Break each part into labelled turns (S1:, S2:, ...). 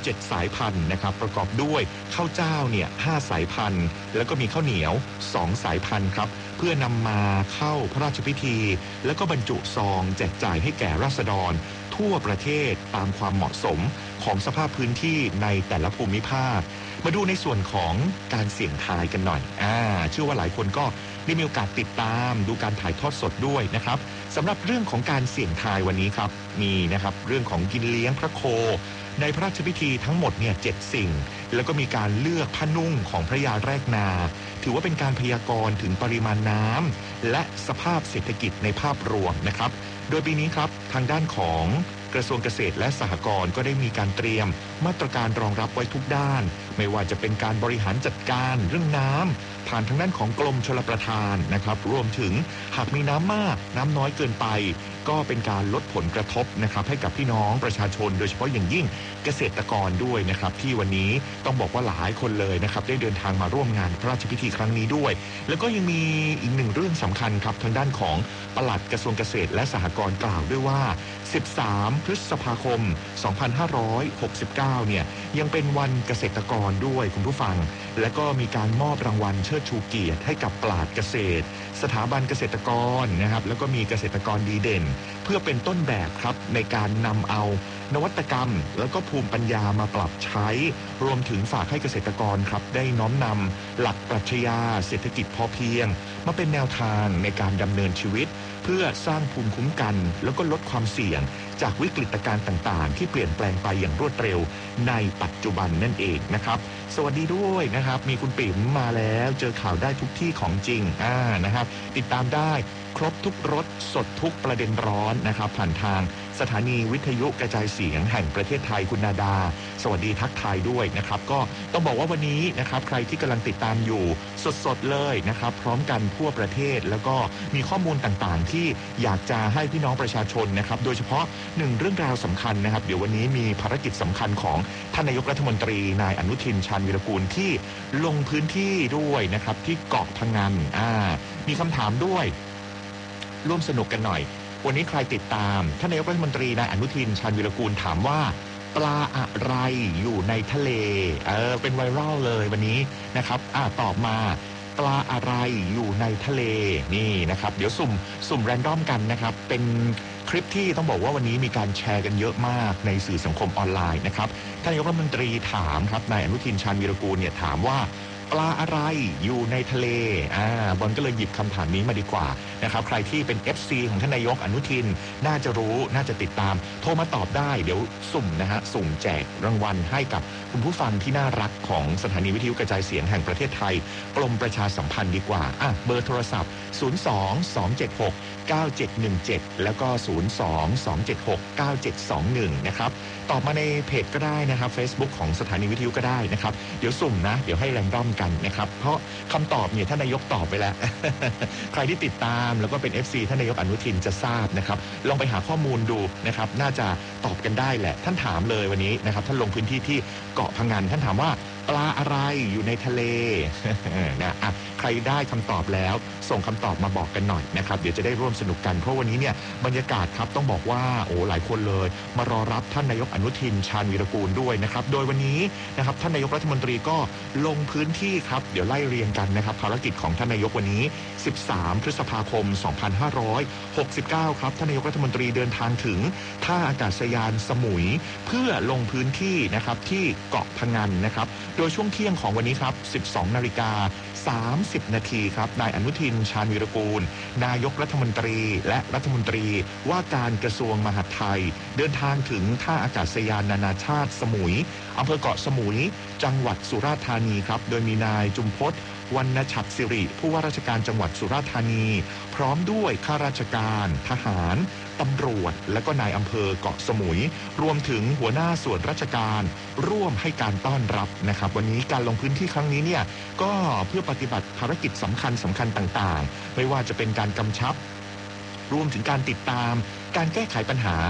S1: 7 สายพันธุ์นะครับประกอบด้วยข้าวเจ้าเนี่ย5 สายพันธุ์แล้วก็มีข้าวเหนียว2 สายพันธุ์ครับเพื่อนำมาเข้าพระราชพิธีแล้วก็บรรจุซองแจกจ่ายให้แก่ราษฎรทั่วประเทศตามความเหมาะสมของสภาพพื้นที่ในแต่ละภูมิภาคมาดูในส่วนของการเสี่ยงทายกันหน่อยเชื่อว่าหลายคนก็ได้มีโอกาสติดตามดูการถ่ายทอดสดด้วยนะครับสำหรับเรื่องของการเสี่ยงทายวันนี้ครับมีนะครับเรื่องของกินเลี้ยงพระโคในพระราชพิธีทั้งหมดเนี่ย7 สิ่งแล้วก็มีการเลือกผ้านุ่งของพระยาแรกนาถือว่าเป็นการพยากรณ์ถึงปริมาณน้ำและสภาพเศรษฐกิจในภาพรวมนะครับโดยปีนี้ครับทางด้านของกระทรวงเกษตรและสหกรณ์ก็ได้มีการเตรียมมาตรการรองรับไว้ทุกด้านไม่ว่าจะเป็นการบริหารจัดการเรื่องน้ำผ่านทางด้านของกรมชลประทานนะครับรวมถึงหากมีน้ำมากน้ำน้อยเกินไปก็เป็นการลดผลกระทบนะครับให้กับพี่น้องประชาชนโดยเฉพาะอย่างยิ่งเกษตรกรด้วยนะครับที่วันนี้ต้องบอกว่าหลายคนเลยนะครับได้เดินทางมาร่วมงานพระราชพิธีครั้งนี้ด้วยแล้วก็ยังมีอีกหนึ่งเรื่องสำคัญครับทางด้านของปลัดกระทรวงเกษตรและสหกรณ์กล่าวด้วยว่า13 พฤษภาคม 2569 เนี่ยยังเป็นวันเกษตรกรด้วยคุณผู้ฟังและก็มีการมอบรางวัลเชิดชูเกียรติให้กับปราชญ์เกษตรสถาบันเกษตรกรนะครับแล้วก็มีเกษตรกรดีเด่นเพื่อเป็นต้นแบบครับในการนำเอานวัตกรรมแล้วก็ภูมิปัญญามาปรับใช้รวมถึงฝากให้เกษตรกรครับได้น้อมนำหลักปรัชญาเศรษฐกิจพอเพียงมาเป็นแนวทางในการดำเนินชีวิตเพื่อสร้างภูมิคุ้มกันแล้วก็ลดความเสี่ยงจากวิกฤตการณ์ต่างๆที่เปลี่ยนแปลงไปอย่างรวดเร็วในปัจจุบันนั่นเองนะครับสวัสดีด้วยนะครับมีคุณปิ๋มมาแล้วเจอข่าวได้ทุกที่ของจริงนะครับติดตามได้ครบทุกรสสดทุกประเด็นร้อนนะครับผ่านทางสถานีวิทยุกระจายเสียงแห่งประเทศไทยคุณนาดาสวัสดีทักทายด้วยนะครับก็ต้องบอกว่าวันนี้นะครับใครที่กำลังติดตามอยู่สดๆเลยนะครับพร้อมกันทั่วประเทศแล้วก็มีข้อมูลต่างๆที่อยากจะให้พี่น้องประชาชนนะครับโดยเฉพาะหนึ่งเรื่องราวสำคัญนะครับเดี๋ยววันนี้มีภารกิจสำคัญของท่านนายกรัฐมนตรีนายอนุทินชาญวีรกูลที่ลงพื้นที่ด้วยนะครับที่เกาะพะงันมีคำถามด้วยร่วมสนุกกันหน่อยวันนี้ใครติดตามท่านนายกรัฐมนตรีนายอนุทินชาญวีรกูลถามว่าปลาอะไรอยู่ในทะเลเป็นไวรัลเลยวันนี้นะครับตอบมาปลาอะไรอยู่ในทะเลนี่นะครับเดี๋ยวสุ่มแรนดอมกันนะครับเป็นคลิปที่ต้องบอกว่าวันนี้มีการแชร์กันเยอะมากในสื่อสังคมออนไลน์นะครับท่านนายกรัฐมนตรีถามครับนายอนุทินชาญวีรกูลเนี่ยถามว่าปลาอะไรอยู่ในทะเลบอลก็เลยหยิบคำถามนี้มาดีกว่านะครับใครที่เป็น FC ของท่านนายกอนุทินน่าจะรู้น่าจะติดตามโทรมาตอบได้เดี๋ยวสุ่มแจกรางวัลให้กับคุณผู้ฟังที่น่ารักของสถานีวิทยุกระจายเสียงแห่งประเทศไทยกรมประชาสัมพันธ์ดีกว่าเบอร์โทรศัพท์02-276-9717แล้วก็02-276-9721นะครับตอบมาในเพจก็ได้นะครับ Facebook ของสถานีวิทยุก็ได้นะครับเดี๋ยวสุ่มนะเดี๋ยวให้แรนดอมกันนะครับเพราะคำตอบเนี่ยท่านนายกตอบไปแล้ว ใครที่ติดตามแล้วก็เป็น FC ท่านนายกอนุทินจะทราบนะครับลองไปหาข้อมูลดูนะครับน่าจะตอบกันได้แหละท่านถามเลยวันนี้นะครับท่านลงพื้นที่ที่เกาะพะงันท่านถามว่าปลาอะไรอยู่ในทะเล นะใครได้คำตอบแล้วส่งคำตอบมาบอกกันหน่อยนะครับเดี๋ยวจะได้ร่วมสนุกกันเพราะวันนี้เนี่ยบรรยากาศครับต้องบอกว่าหลายคนเลยมารอรับท่านนายกอนุทินชาญวีรกูลด้วยนะครับโดยวันนี้นะครับท่านนายกรัฐมนตรีก็ลงพื้นที่ครับเดี๋ยวไล่เรียงกันนะครับภารกิจของท่านนายกวันนี้13 พฤษภาคม 2569ครับท่านนายกรัฐมนตรีเดินทางถึงท่าอากาศยานสมุยเพื่อลงพื้นที่นะครับที่เกาะพะงันนะครับโดยช่วงเที่ยงของวันนี้ครับ 12:30 นาทีครับนายอนุทินชาญวีรกูลนายกรัฐมนตรีและรัฐมนตรีว่าการกระทรวงมหาดไทยเดินทางถึงท่าอากาศยานนานาชาติสมุยอำเภอเกาะสมุยจังหวัดสุราษฎร์ธานีครับโดยมีนายจุมพจน์วรรณฉัตรสิริผู้ว่าราชการจังหวัดสุราษฎร์ธานีพร้อมด้วยข้าราชการทหารตำรวจและก็นายอำเภอเกาะสมุยรวมถึงหัวหน้าส่วนราชการร่วมให้การต้อนรับนะครับวันนี้การลงพื้นที่ครั้งนี้เนี่ยก็เพื่อปฏิบัติภารกิจสำคัญต่างๆไม่ว่าจะเป็นการกำชับรวมถึงการติดตามการแก้ไขปัญหา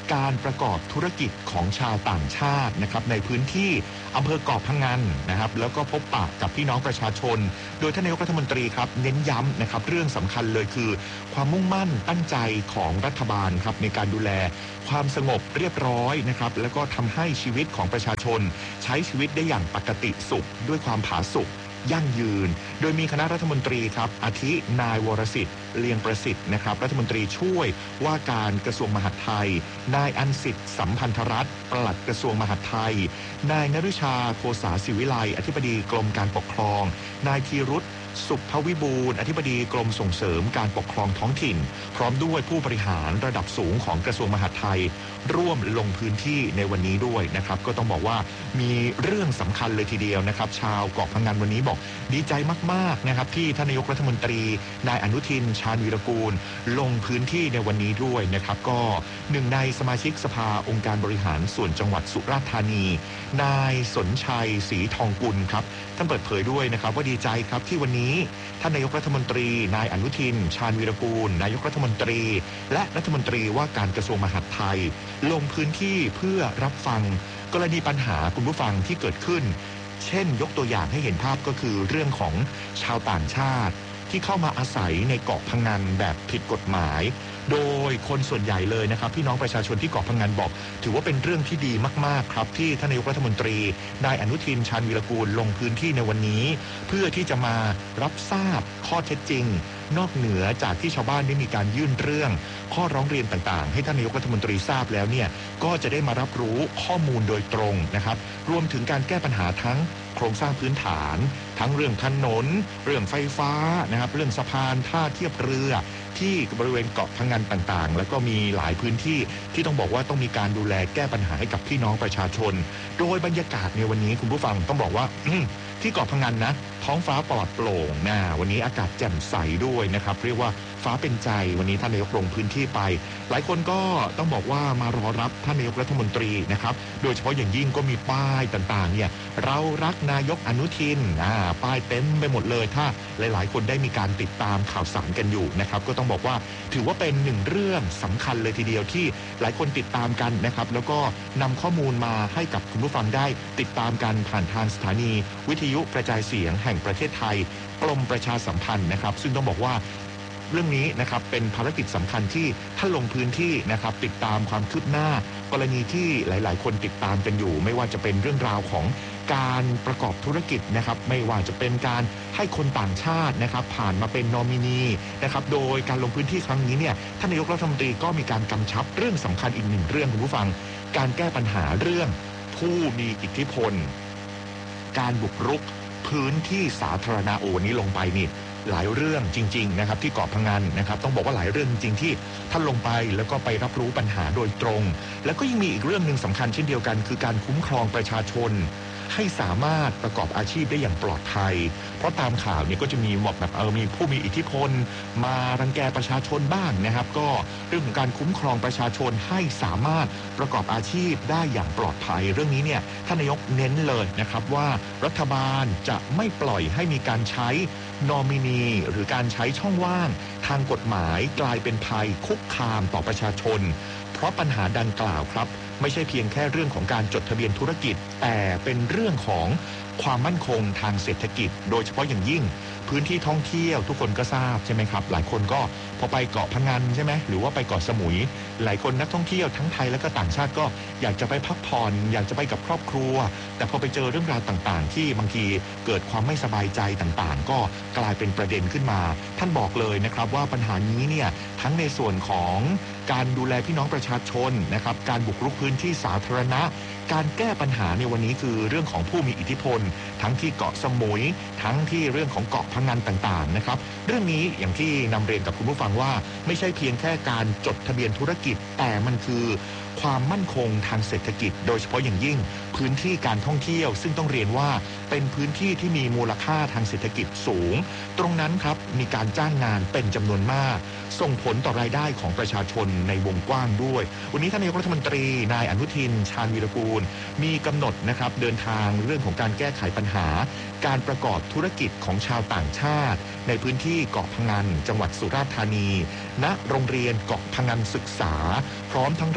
S1: การประกอบธุรกิจของชาวต่างชาตินะครับในพื้นที่อำเภอเกาะพะงันนะครับแล้วก็พบปะกับพี่น้องประชาชนโดยท่านนายกรัฐมนตรีครับเน้นย้ำนะครับเรื่องสำคัญเลยคือความมุ่งมั่นตั้งใจของรัฐบาลครับในการดูแลความสงบเรียบร้อยนะครับแล้วก็ทำให้ชีวิตของประชาชนใช้ชีวิตได้อย่างปกติสุขด้วยความผาสุกยั่งยืนโดยมีคณะรัฐมนตรีครับอาทินายวรสิทธิ์เลียงประสิทธิ์นะครับรัฐมนตรีช่วยว่าการกระทรวงมหาดไทยนายอันสิทธิ์สัมพันธรัตน์ปลัดกระทรวงมหาดไทยนายนฤชาโคสาศิวิไลอธิบดีกรมการปกครองนายธีรุตสุภวิบูลย์อธิบดีกรมส่งเสริมการปกครองท้องถิ่นพร้อมด้วยผู้บริหารระดับสูงของกระทรวงมหาดไทยร่วมลงพื้นที่ในวันนี้ด้วยนะครับก็ต้องบอกว่ามีเรื่องสำคัญเลยทีเดียวนะครับชาวเกาะพะงันวันนี้บอกดีใจมากๆนะครับที่ท่านนายกรัฐมนตรีนายอนุทินชาญวีรกูลลงพื้นที่ในวันนี้ด้วยนะครับก็หนึ่งในสมาชิกสภาองค์การบริหารส่วนจังหวัดสุราษฎร์ธานีนายสนชัยศรีทองกุลครับท่านเปิดเผยด้วยนะครับว่าดีใจครับที่วันนี้ท่านนายกรัฐมนตรีนายอนุทินชาญวีรกูลนายกรัฐมนตรีและรัฐมนตรีว่าการกระทรวงมหาดไทยลงพื้นที่เพื่อรับฟังกรณีปัญหาคุณผู้ฟังที่เกิดขึ้นเช่นยกตัวอย่างให้เห็นภาพก็คือเรื่องของชาวต่างชาติที่เข้ามาอาศัยในเกาะพะงันแบบผิดกฎหมายโดยคนส่วนใหญ่เลยนะครับพี่น้องประชาชนที่เกาะพะงันบอกถือว่าเป็นเรื่องที่ดีมากๆครับที่ท่านนายกรัฐมนตรีนายอนุทินชาญวีรกูลลงพื้นที่ในวันนี้เพื่อที่จะมารับทราบข้อเท็จจริงนอกเหนือจากที่ชาวบ้านได้มีการยื่นเรื่องข้อร้องเรียนต่างๆให้ท่านนายกรัฐมนตรีทราบแล้วเนี่ยก็จะได้มารับรู้ข้อมูลโดยตรงนะครับรวมถึงการแก้ปัญหาทั้งโครงสร้างพื้นฐานทั้งเรื่องถนนเรื่องไฟฟ้านะครับเรื่องสะพานท่าเทียบเรือที่บริเวณเกาะพะงันต่างๆแล้วก็มีหลายพื้นที่ที่ต้องบอกว่าต้องมีการดูแลแก้ปัญหาให้กับพี่น้องประชาชนโดยบรรยากาศในวันนี้คุณผู้ฟังต้องบอกว่าที่เกาะพะงันนะท้องฟ้าปลอดโปร่งวันนี้อากาศแจ่มใสด้วยนะครับเรียกว่าฟ้าเป็นใจวันนี้ท่านนายกลงพื้นที่ไปหลายคนก็ต้องบอกว่ามารอรับท่านนายกรัฐมนตรีนะครับโดยเฉพาะอย่างยิ่งก็มีป้ายต่างๆเนี่ยเรารักนายกอนุทินป้ายเต็มไปหมดเลยถ้าหลายๆคนได้มีการติดตามข่าวสารกันอยู่นะครับก็ต้องบอกว่าถือว่าเป็นหนึ่งเรื่องสำคัญเลยทีเดียวที่หลายคนติดตามกันนะครับแล้วก็นำข้อมูลมาให้กับคุณผู้ฟังได้ติดตามกันผ่านทางสถานีวิทยุกระจายเสียงแห่งประเทศไทยกรมประชาสัมพันธ์นะครับซึ่งต้องบอกว่าเรื่องนี้นะครับเป็นภารกิจสำคัญที่ท่านลงพื้นที่นะครับติดตามความคืบหน้ากรณีที่หลายๆคนติดตามกันอยู่ไม่ว่าจะเป็นเรื่องราวของการประกอบธุรกิจนะครับไม่ว่าจะเป็นการให้คนต่างชาตินะครับผ่านมาเป็นนอมินีนะครับโดยการลงพื้นที่ครั้งนี้เนี่ยท่านนายกรัฐมนตรีก็มีการกำชับเรื่องสำคัญอีกหนึ่งเรื่องคุณผู้ฟังการแก้ปัญหาเรื่องผู้มีอิทธิพลการบุกรุกพื้นที่สาธารณะวันนี้ลงไปนี่หลายเรื่องจริงๆนะครับที่เกาะพะงันนะครับต้องบอกว่าหลายเรื่องจริงๆที่ท่านลงไปแล้วก็ไปรับรู้ปัญหาโดยตรงแล้วก็ยังมีอีกเรื่องหนึ่งสำคัญเช่นเดียวกันคือการคุ้มครองประชาชนให้สามารถประกอบอาชีพได้อย่างปลอดภัยเพราะตามข่าวเนี่ยก็จะมีแบบมีผู้มีอิทธิพลมารังแกประชาชนบ้างนะครับก็เรื่องของการคุ้มครองประชาชนให้สามารถประกอบอาชีพได้อย่างปลอดภัยเรื่องนี้เนี่ยท่านนายกเน้นเลยนะครับว่ารัฐบาลจะไม่ปล่อยให้มีการใช้นอมินีหรือการใช้ช่องว่างทางกฎหมายกลายเป็นภัยคุกคามต่อประชาชนเพราะปัญหาดังกล่าวครับไม่ใช่เพียงแค่เรื่องของการจดทะเบียนธุรกิจแต่เป็นเรื่องของความมั่นคงทางเศรษฐกิจโดยเฉพาะอย่างยิ่งพื้นที่ท่องเที่ยวทุกคนก็ทราบใช่ไหมครับหลายคนก็พอไปเกาะพะงันใช่ไหมหรือว่าไปเกาะสมุยหลายคนนักท่องเที่ยวทั้งไทยและก็ต่างชาติก็อยากจะไปพักผ่อนอยากจะไปกับครอบครัวแต่พอไปเจอเรื่องราวต่างๆที่บางทีเกิดความไม่สบายใจต่างๆก็กลายเป็นประเด็นขึ้นมาท่านบอกเลยนะครับว่าปัญหานี้เนี่ยทั้งในส่วนของการดูแลพี่น้องประชาชนนะครับการบุกรุกพื้นที่สาธารณะการแก้ปัญหาในวันนี้คือเรื่องของผู้มีอิทธิพลทั้งที่เกาะสมุยทั้งที่เรื่องของเกาะพะงันต่างๆนะครับเรื่องนี้อย่างที่นำเรียนกับคุณผู้ฟังว่าไม่ใช่เพียงแค่การจดทะเบียนธุรกิจแต่มันคือความมั่นคงทางเศรษฐกิจโดยเฉพาะอย่างยิ่งพื้นที่การท่องเที่ยวซึ่งต้องเรียนว่าเป็นพื้นที่ที่มีมูลค่าทางเศรษฐกิจสูงตรงนั้นครับมีการจ้างงานเป็นจำนวนมากส่งผลต่อรายได้ของประชาชนในวงกว้างด้วยวันนี้ท่านนายกรัฐมนตรีนายอนุทินชาญวีรกูลมีกำหนดนะครับเดินทางเรื่องของการแก้ไขปัญหาการประกอบธุรกิจของชาวต่างชาติในพื้นที่เกาะพะงันจังหวัดสุราษฎร์ธานีณโรงเรียนเกาะพะงันศึกษาพร้อมทั้งรับฟัง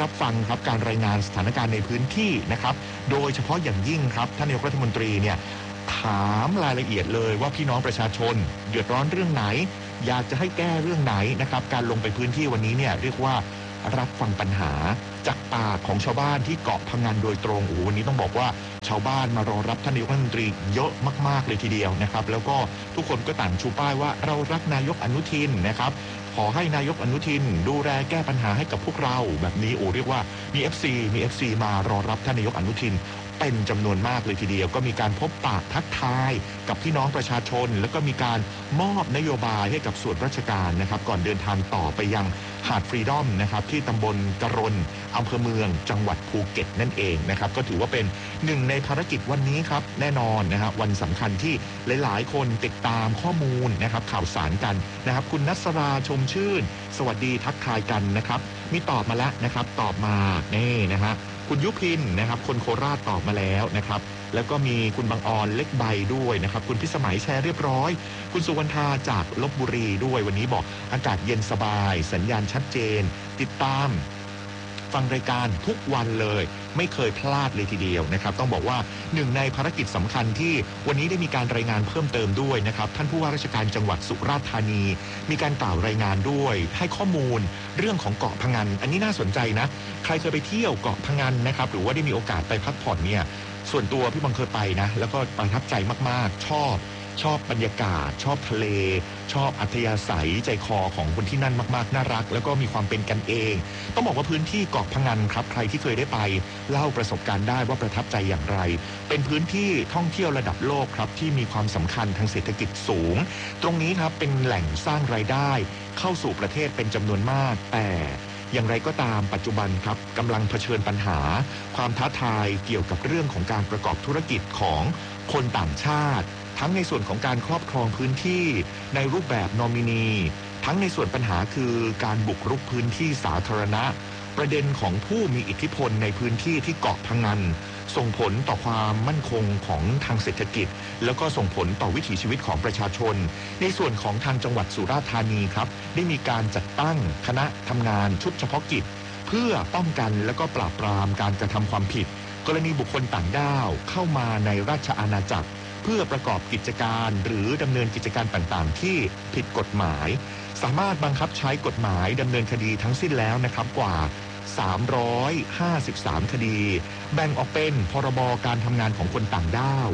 S1: นะครับการรายงานสถานการณ์ในพื้นที่นะครับโดยเฉพาะอย่างยิ่งครับท่านนายกรัฐมนตรีเนี่ยถามรายละเอียดเลยว่าพี่น้องประชาชนเดือดร้อนเรื่องไหนอยากจะให้แก้เรื่องไหนนะครับการลงไปพื้นที่วันนี้เนี่ยเรียกว่ารับฟังปัญหาจากปากของชาวบ้านที่เกาะพะงันโดยตรงโอ้โหวันนี้ต้องบอกว่าชาวบ้านมารอรับท่านนายกรัฐมนตรีเยอะมากๆเลยทีเดียวนะครับแล้วก็ทุกคนก็ต่างชูป้ายว่าเรารักนายกอนุทินนะครับขอให้นายกอนุทินดูแลแก้ปัญหาให้กับพวกเราแบบนี้โอ้เรียกว่ามี FC มารอรับท่านนายกอนุทินเป็นจำนวนมากเลยทีเดียวก็มีการพบปะทักทายกับพี่น้องประชาชนแล้วก็มีการมอบนโยบายให้กับส่วนราชการนะครับก่อนเดินทางต่อไปยังหาดฟรีดอมนะครับที่ตำบลกระรนอำเภอเมืองจังหวัดภูเก็ตนั่นเองนะครับก็ถือว่าเป็นหนึ่งในภารกิจวันนี้ครับแน่นอนนะครับวันสำคัญที่หลายๆคนติดตามข้อมูลนะครับข่าวสารกันนะครับคุณนัสราชมชื่นสวัสดีทักทายกันนะครับมีตอบมาแล้วนะครับตอบมานี่นะฮะคุณยุพินนะครับคนโคราชตอบมาแล้วนะครับแล้วก็มีคุณบางออนเล็กใบด้วยนะครับคุณพิสมัยแชร์เรียบร้อยคุณสุวรรณาจากลพบุรีด้วยวันนี้บอกอากาศเย็นสบายสัญญาณชัดเจนติดตามฟังรายการทุกวันเลยไม่เคยพลาดเลยทีเดียวนะครับต้องบอกว่าหนึ่งในภารกิจสำคัญที่วันนี้ได้มีการรายงานเพิ่มเติมด้วยนะครับท่านผู้ว่าราชการจังหวัดสุราษฎร์ธานีมีการกล่าวรายงานด้วยให้ข้อมูลเรื่องของเกาะพะงันอันนี้น่าสนใจนะใครเคยไปเที่ยวเกาะพะงันนะครับหรือว่าได้มีโอกาสไปพักผ่อนเนี่ยส่วนตัวพี่บังเคยไปนะแล้วก็ประทับใจมากๆชอบบรรยากาศชอบทะเลชอบอัธยาศัยใจคอของคนที่นั่นมากๆน่ารักแล้วก็มีความเป็นกันเองต้องบอกว่าพื้นที่เกาะพะงันครับใครที่เคยได้ไปเล่าประสบการณ์ได้ว่าประทับใจอย่างไรเป็นพื้นที่ท่องเที่ยวระดับโลกครับที่มีความสำคัญทางเศรษฐกิจสูงตรงนี้ครับเป็นแหล่งสร้างรายได้เข้าสู่ประเทศเป็นจำนวนมากแต่อย่างไรก็ตามปัจจุบันครับกำลังเผชิญปัญหาความท้าทายเกี่ยวกับเรื่องของการประกอบธุรกิจของคนต่างชาติทั้งในส่วนของการครอบครองพื้นที่ในรูปแบบนอมินีทั้งในส่วนปัญหาคือการบุกรุกพื้นที่สาธารณะประเด็นของผู้มีอิทธิพลในพื้นที่ที่เกาะพะงันส่งผลต่อความมั่นคงของทางเศรษฐกิจแล้วก็ส่งผลต่อวิถีชีวิตของประชาชนในส่วนของทางจังหวัดสุราษฎร์ธานีครับได้มีการจัดตั้งคณะทำงานชุดเฉพาะกิจเพื่อป้องกันและก็ปราบปรามการกระทำความผิดกรณีบุคคลต่างด้าวเข้ามาในราชอาณาจักรเพื่อประกอบกิจการหรือดำเนินกิจการต่างๆที่ผิดกฎหมายสามารถบังคับใช้กฎหมายดำเนินคดีทั้งสิ้นแล้วนะครับกว่า353คดีแบ่งออกเป็นพรบการทำงานของคนต่างด้าว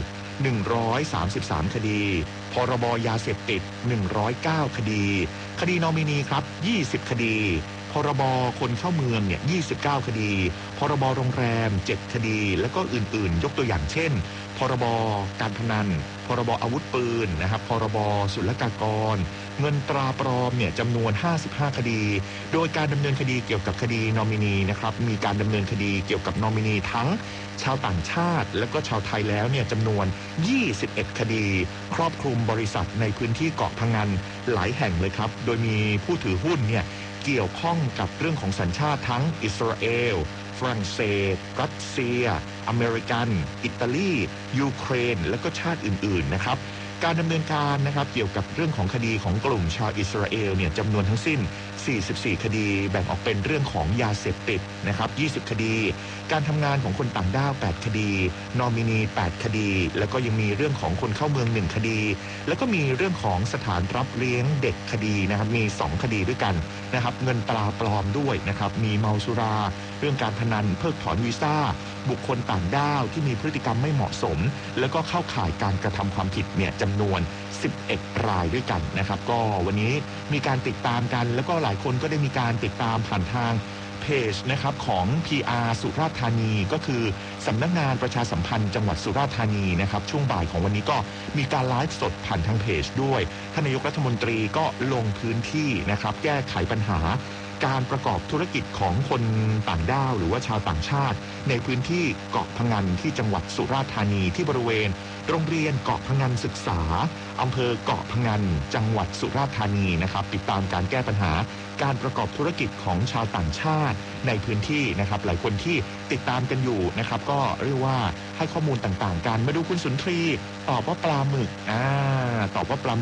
S1: 133คดีพรบยาเสพติด109คดีคดีนอมินีครับ20คดีพรบคนเข้าเมืองเนี่ย29คดีพรบโรงแรม7คดีแล้วก็อื่นๆยกตัวอย่างเช่นพรบการพนันพรบอาวุธปืนนะครับพรบศุลกากรเงินตราปลอมเนี่ยจำนวน55คดีโดยการดำเนินคดีเกี่ยวกับคดีนอมินีนะครับมีการดำเนินคดีเกี่ยวกับนอมินีทั้งชาวต่างชาติและก็ชาวไทยแล้วเนี่ยจำนวน21คดีครอบคลุมบริษัทในพื้นที่เกาะพะงันหลายแห่งเลยครับโดยมีผู้ถือหุ้นเนี่ยเกี่ยวข้องกับเรื่องของสัญชาติทั้งอิสราเอลฝรั่งเศสรัสเซียอเมริกันอิตาลียูเครนและก็ชาติอื่นๆนะครับการดำเนินการนะครับเกี่ยวกับเรื่องของคดีของกลุ่มชาวอิสราเอลเนี่ยจำนวนทั้งสิ้น44คดีแบ่งออกเป็นเรื่องของยาเสพติดนะครับ20คดีการทำงานของคนต่างด้าว8คดีนอมินี8คดีแล้วก็ยังมีเรื่องของคนเข้าเมือง1คดีแล้วก็มีเรื่องของสถานรับเลี้ยงเด็กคดีนะครับมี2คดีด้วยกันนะครับเงินตราปลอมด้วยนะครับมีเมาสุราเรื่องการพนันเพิกถอนวีซ่าบุคคลต่างด้าวที่มีพฤติกรรมไม่เหมาะสมแล้วก็เข้าข่ายการกระทำความผิดเนี่ยจำนวน11รายด้วยกันนะครับก็วันนี้มีการติดตามกันแล้วก็หลายคนก็ได้มีการติดตามผ่านทางเพจนะครับของ PR สุราษฎร์ธานีก็คือสำนักงานประชาสัมพันธ์จังหวัดสุราษฎร์ธานีนะครับช่วงบ่ายของวันนี้ก็มีการไลฟ์สดผ่านทางเพจด้วยท่านนายกรัฐมนตรีก็ลงพื้นที่นะครับแก้ไขปัญหาการประกอบธุรกิจของคนต่างด้าวหรือว่าชาวต่างชาติในพื้นที่เกาะพะงันที่จังหวัดสุราษฎร์ธานีที่บริเวณโรงเรียนเกาะพะงันศึกษาอำเภอเกาะพะงันจังหวัดสุราษฎร์ธานีนะครับติดตามการแก้ปัญหาการประกอบธุรกิจของชาวต่างชาติในพื้นที่นะครับหลายคนที่ติดตามกันอยู่นะครับก็เรียกว่าให้ข้อมูลต่างๆกันมาดูคุณสุนทรีตอบว่าปลาหมึกตอบว่าปลาหมึก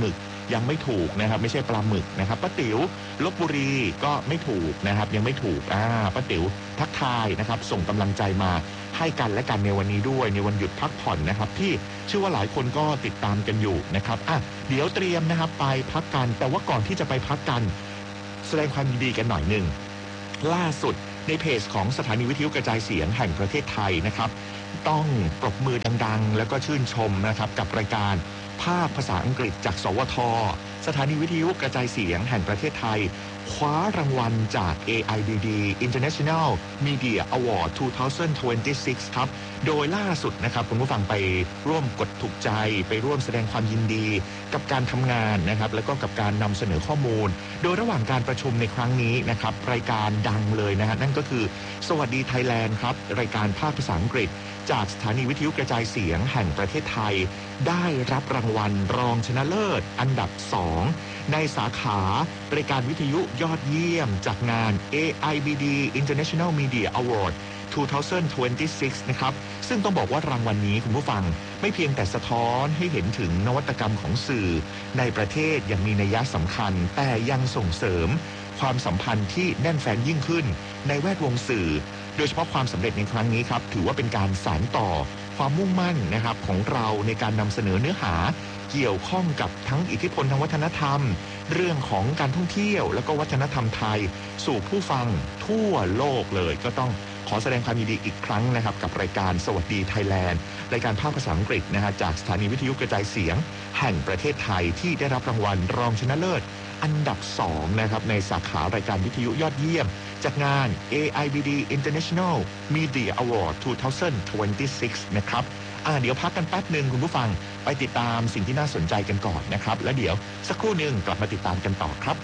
S1: ยังไม่ถูกนะครับไม่ใช่ปลาหมึกนะครับป้าติ๋วลพบุรีก็ไม่ถูกนะครับยังไม่ถูกป้าติ๋วทักทายนะครับส่งกำลังใจมาให้กันและกันในวันนี้ด้วยในวันหยุดพักผ่อนนะครับที่เชื่อว่าหลายคนก็ติดตามกันอยู่นะครับเดี๋ยวเตรียมนะครับไปพักกันแต่ว่าก่อนที่จะไปพักกันแสดงความยินดีกันหน่อยหนึ่งล่าสุดในเพจของสถานีวิทยุกระจายเสียงแห่งประเทศไทยนะครับต้องปรบมือดังๆแล้วก็ชื่นชมนะครับกับรายการภาคภาษาอังกฤษจากสวท.สถานีวิทยุกระจายเสียงแห่งประเทศไทยคว้ารางวัลจาก AIBD International Media Award 2026 ครับโดยล่าสุดนะครับคุณผู้ฟังไปร่วมกดถูกใจไปร่วมแสดงความยินดีกับการทำงานนะครับแล้วก็กับการนำเสนอข้อมูลโดยระหว่างการประชุมในครั้งนี้นะครับรายการดังเลยนะฮะนั่นก็คือสวัสดีไทยแลนด์ครับรายการภาคภาษาอังกฤษจากสถานีวิทยุกระจายเสียงแห่งประเทศไทยได้รับรางวัลรองชนะเลิศอันดับ2ในสาขารายการวิทยุยอดเยี่ยมจากงาน AIBD International Media Award 2026 นะครับซึ่งต้องบอกว่ารางวัลนี้คุณผู้ฟังไม่เพียงแต่สะท้อนให้เห็นถึงนวัตกรรมของสื่อในประเทศอย่างมีนัยสำคัญแต่ยังส่งเสริมความสัมพันธ์ที่แน่นแฟ้นยิ่งขึ้นในแวดวงสื่อโดยเฉพาะความสำเร็จในครั้งนี้ครับถือว่าเป็นการสานต่อความมุ่งมั่นนะครับของเราในการนำเสนอเนื้อหาเกี่ยวข้องกับทั้งอิทธิพลทางวัฒนธรรมเรื่องของการท่องเที่ยวและก็วัฒนธรรมไทยสู่ผู้ฟังทั่วโลกเลยก็ต้องขอแสดงความยินดีอีกครั้งนะครับกับรายการสวัสดีไทยแลนด์รายการภาคภาษาอังกฤษนะฮะจากสถานีวิทยุกระจายเสียงแห่งประเทศไทยที่ได้รับรางวัลรองชนะเลิศอันดับ2นะครับในสาขารายการวิทยุยอดเยี่ยมจากงาน AIBD International Media Award 2026 นะครับเดี๋ยวพักกันแป๊บหนึ่งคุณผู้ฟังไปติดตามสิ่งที่น่าสนใจกันก่อนนะครับและเดี๋ยวสักครู่หนึ่งกลับมาติดตามกันต่อครับ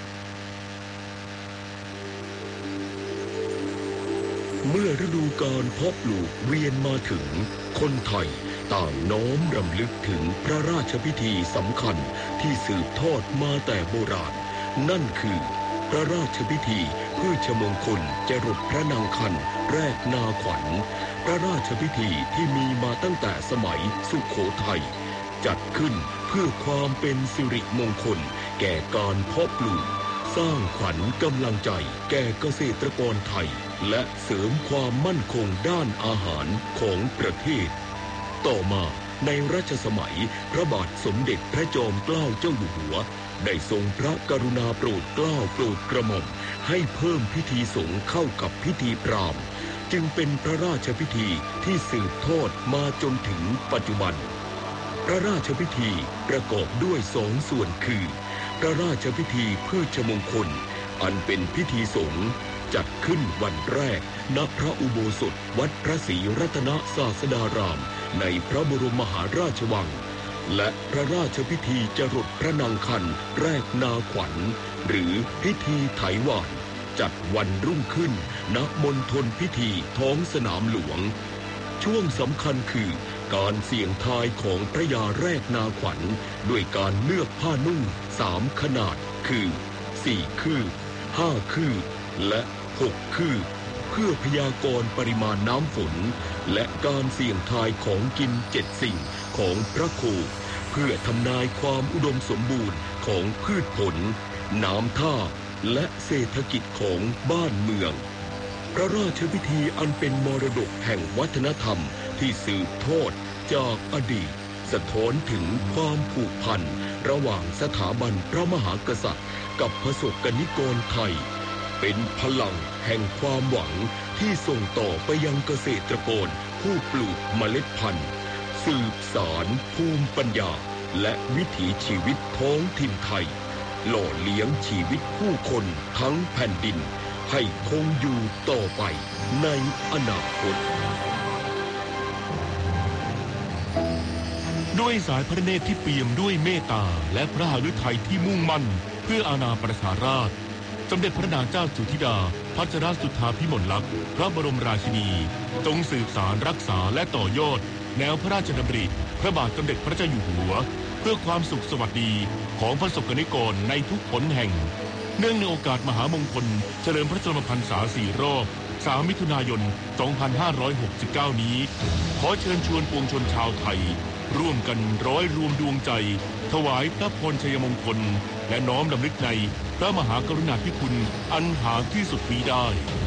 S2: เมื่อฤดูกาลเพาะปลูกเวียนมาถึงคนไทยต่างน้อมรำลึกถึงพระราชพิธีสำคัญที่สืบทอดมาแต่โบราณนั่นคือพระราชพิธีพืชมงคลจรดพระนางคันแรกนาขวัญพระราชพิธีที่มีมาตั้งแต่สมัยสุโขทัยจัดขึ้นเพื่อความเป็นสิริมงคลแก่การเพาะปลูกสร้างขวัญกำลังใจแก่เกษตรกรไทยและเสริมความมั่นคงด้านอาหารของประเทศต่อมาในรัชสมัยพระบาทสมเด็จพระจอมเกล้าเจ้าอยู่หัวได้ทรงพระกรุณาโปรดเกล้าโปรดกระหม่อมให้เพิ่มพิธีสงฆ์เข้ากับพิธีพราหมณ์จึงเป็นพระราชพิธีที่สืบทอดมาจนถึงปัจจุบันพระราชพิธีประกอบด้วย2 ส่วนคือพระราชพิธีพืชมงคลอันเป็นพิธีสงฆ์จัดขึ้นวันแรกณพระอุโบสถวัดพระศรีรัตนศาสดารามในพระบรมมหาราชวังและพระราชพิธีจรดพระนางคันแรกนาขวัญหรือพิธีไถหว่านจัดวันรุ่งขึ้นณมณฑลพิธีท้องสนามหลวงช่วงสำคัญคือการเสี่ยงทายของพระยาแรกนาขวัญด้วยการเลือกผ้านุ่ง3 ขนาดคือ4 คืบ5 คืบและ6 คืบเพื่อพยากรณ์ปริมาณน้ำฝนและการเสี่ยงทายของกิน7 สิ่งของพระโคเพื่อทำนายความอุดมสมบูรณ์ของพืชผลน้ำท่าและเศรษฐกิจของบ้านเมืองพระราชพิธีอันเป็นมรดกแห่งวัฒนธรรมที่สืบทอดจากอดีตสะท้อนถึงความผูกพันระหว่างสถาบันพระมหากษัตริย์กับประสบกนิกรไทยเป็นพลังแห่งความหวังที่ส่งต่อไปยังเกษตรกรผู้ปลูกเมล็ดพันธุ์สืบสานภูมิปัญญาและวิถีชีวิตท้องถิ่นไทยหล่อเลี้ยงชีวิตผู้คนทั้งแผ่นดินให้คงอยู่ต่อไปในอนาคต
S3: ด้วยสายพระเนตรที่เปี่ยมด้วยเมตตาและพระหฤทัยที่มุ่งมั่นเพื่ออาณาประชาราษฎร์สมเด็จพระนางเจ้าสุธิดาพัชรสุทธาภิมลลักษณ์พระบรมราชินีจงสืบสานรักษาและต่อยอดแนวพระราชดำริพระบาทสมเด็จพระเจ้าอยู่หัวเพื่อความสุขสวัสดีของประสบกนิกรในทุกหนแห่งเนื่องในโอกาสมหามงคลเฉลิมพระชนมพรรษา4 รอบ3 มิถุนายน 2569 นี้ขอเชิญชวนปวงชนชาวไทยร่วมกันร้อยรวมดวงใจถวายพระพรชัยมงคลและน้อมรำลึกในพระมหากรุณาธิคุณอันหาที่สุดมิได้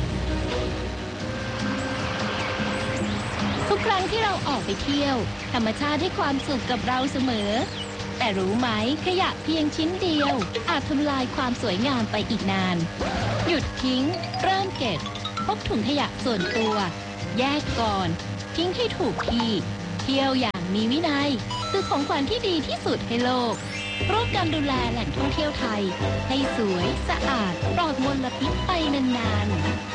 S4: ทุกครั้งที่เราออกไปเที่ยวธรรมชาติให้ความสุขกับเราเสมอแต่รู้ไหมขยะเพียงชิ้นเดียวอาจทำลายความสวยงามไปอีกนานหยุดทิ้งเริ่มเก็บพกถุงขยะส่วนตัวแยกก่อนทิ้งให้ถูกที่เที่ยวอย่างมีวินัยคือของขวัญที่ดีที่สุดให้โลกร่วมกันดูแลแหล่งท่องเที่ยวไทยให้สวยสะอาดปลอดมลพิษไปนาน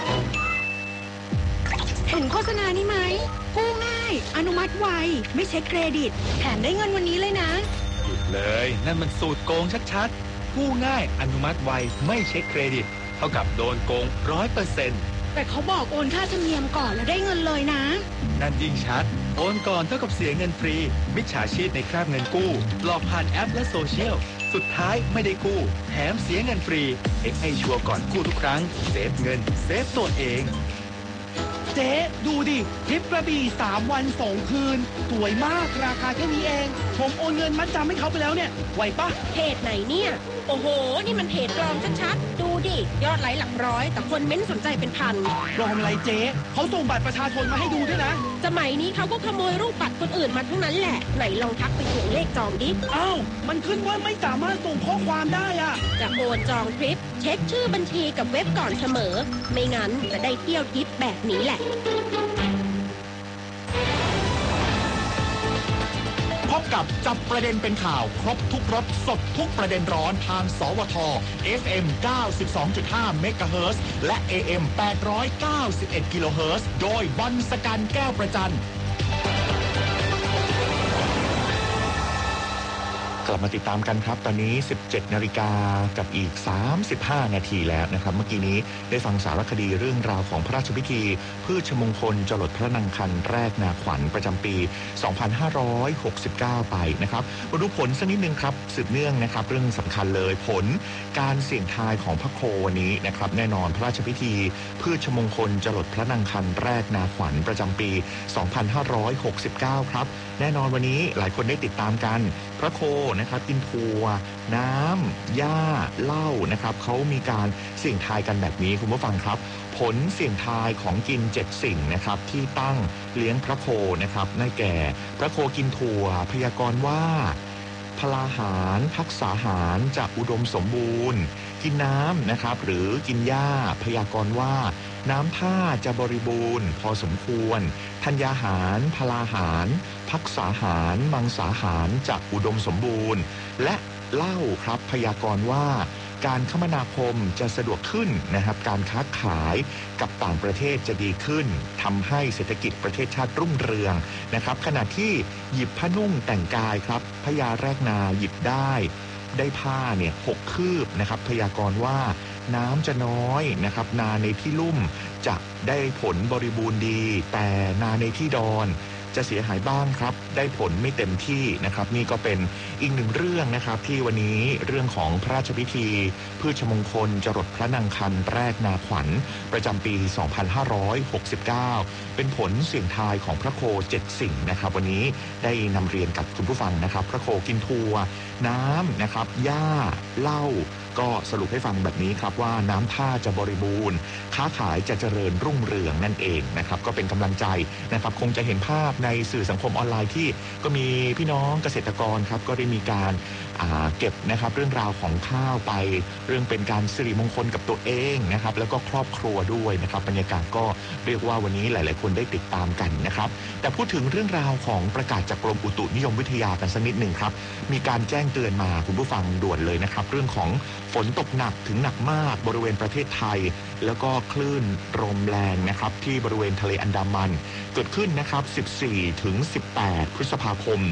S5: ๆเห็นโฆษณานี้ไหมกู้ง่ายอนุมัติไวไม่เช็คเครดิตแถมได้เงินวันนี้เลยนะ
S6: หยุดเลยนั่นมันสูตรโกงชัดๆกู้ง่ายอนุมัติไวไม่เช็คเครดิตเท่ากับโดนโกง 100%
S5: แต่เขาบอกโอนค่าธรรมเนียมก่อนแล้วได้เงินเลยนะ
S6: นั่นยิ่งชัดโอนก่อนเท่ากับเสียเงินฟรีมิจฉาชีพในคราบเงินกู้หลอกผ่านแอปและโซเชียลสุดท้ายไม่ได้กู้แถมเสียเงินฟรีเอ็กซ์ให้ชัวร์ก่อนกู้ทุกครั้งเซฟเงินเซฟตัวเอง
S7: เจ๊ดูดิทริปกระบี่3 วัน 2 คืนสวยมากราคาแค่นี้เองผมโอนเงินมัดจำให้เขาไปแล้วเนี่ยไหวปะ
S5: เพจไหนเนี่ยโอ้โหนี่มันเพจปลอมชัดๆดูดิยอดไลค์หลักร้อยแต่คนเม้นสนใจเป็นพัน
S7: ปลอมอะไรเจ๊เขาส่งบัตรประชาชนมาให้ดูด้วยนะ
S5: สมัยนี้เขาก็ขโมยรูปบัตรคนอื่นมาทั้งนั้นแหละไหนลองทักไปถึงเลขจองดิ
S7: อ้าวมันขึ้นว่าไม่สามารถส่งข้อความได้อะ
S5: จะโอนจองทริปเช็คชื่อบัญชีกับเว็บก่อนเสมอไม่งั้นจะได้เที่ยวทริปแบบนี้แหละ
S8: พบกับจับประเด็นเป็นข่าวครบทุกรสสดทุกประเด็นร้อนทางสวท FM 92.5 เมกะเฮิรตซ์และ AM 891 กิโลเฮิรตซ์โดยบอลสกันแก้วประจัน
S1: กลับมาติดตามกันครับตอนนี้ 17 นาฬิกากับอีก35 นาทีแล้วนะครับเมื่อกี้นี้ได้ฟังสารคดีเรื่องราวของพระราชพิธีพืชมงคลจรดพระนางคันแรกนาขวัญประจำปี 2569 ไปนะครับมาดูผลสักนิดนึงครับสืบเนื่องนะครับเรื่องสำคัญเลยผลการเสี่ยงทายของพระโควันนี้นะครับแน่นอนพระราชพิธีพืชมงคลจรดพระนางคันแรกนาขวัญประจำปี 2569 ครับแน่นอนวันนี้หลายคนได้ติดตามกันพระโคนะครับกินถั่วน้ำหญ้าเหล้านะครับเขามีการเสี่ยงทายกันแบบนี้คุณผู้ฟังครับผลเสี่ยงทายของกิน7สิ่งนะครับที่ตั้งเลี้ยงพระโคนะครับได้แก่พระโคกินถั่วพยากรณ์ว่าพลาหารพักษาหารจะอุดมสมบูรณ์กินน้ำนะครับหรือกินหญ้าพยากรณ์ว่าน้ำท่าจะบริบูรณ์พอสมควรธัญญาหารพลาหารพักษาหารมังสาหารจะอุดมสมบูรณ์และเล่าครับพยากรณ์ว่าการคมนาคมจะสะดวกขึ้นนะครับการค้าขายกับต่างประเทศจะดีขึ้นทำให้เศรษฐกิจประเทศชาติรุ่งเรืองนะครับขณะที่หยิบผ้านุ่งแต่งกายครับพญาแรกนาหยิบได้ผ้าเนี่ย6 คืบนะครับพยากรณ์ว่าน้ำจะน้อยนะครับนาในที่ลุ่มจะได้ผลบริบูรณ์ดีแต่นาในที่ดอนจะเสียหายบ้างครับได้ผลไม่เต็มที่นะครับนี่ก็เป็นอีกหนึ่งเรื่องนะครับที่วันนี้เรื่องของพระราชพิธีพืชมงคลจรดพระนางคันแรกนาขวัญประจำปี 2569 เป็นผลเสี่ยงทายของพระโค7สิ่งนะครับวันนี้ได้นำเรียนกับคุณผู้ฟังนะครับพระโคกินถั่วน้ำนะครับหญ้าเหล้าก็สรุปให้ฟังแบบนี้ครับว่าน้ำท่าจะบริบูรณ์ค้าขายจะเจริญรุ่งเรืองนั่นเองนะครับก็เป็นกำลังใจนะครับคงจะเห็นภาพในสื่อสังคมออนไลน์ที่ก็มีพี่น้องเกษตรกรครับก็ได้มีการเก็บนะครับเรื่องราวของข้าวไปเรื่องเป็นการสิริมงคลกับตัวเองนะครับแล้วก็ครอบครัวด้วยนะครับบรรยากาศก็เรียกว่าวันนี้หลายๆคนได้ติดตามกันนะครับแต่พูดถึงเรื่องราวของประกาศจากกรมอุตุนิยมวิทยากันสักนิดหนึ่งครับมีการแจ้งเตือนมาคุณผู้ฟังด่วนเลยนะครับเรื่องของฝนตกหนักถึงหนักมากบริเวณประเทศไทยแล้วก็คลื่นลมแรงนะครับที่บริเวณทะเลอันดามันเกิดขึ้นนะครับ14 ถึง 18 พฤษภาคม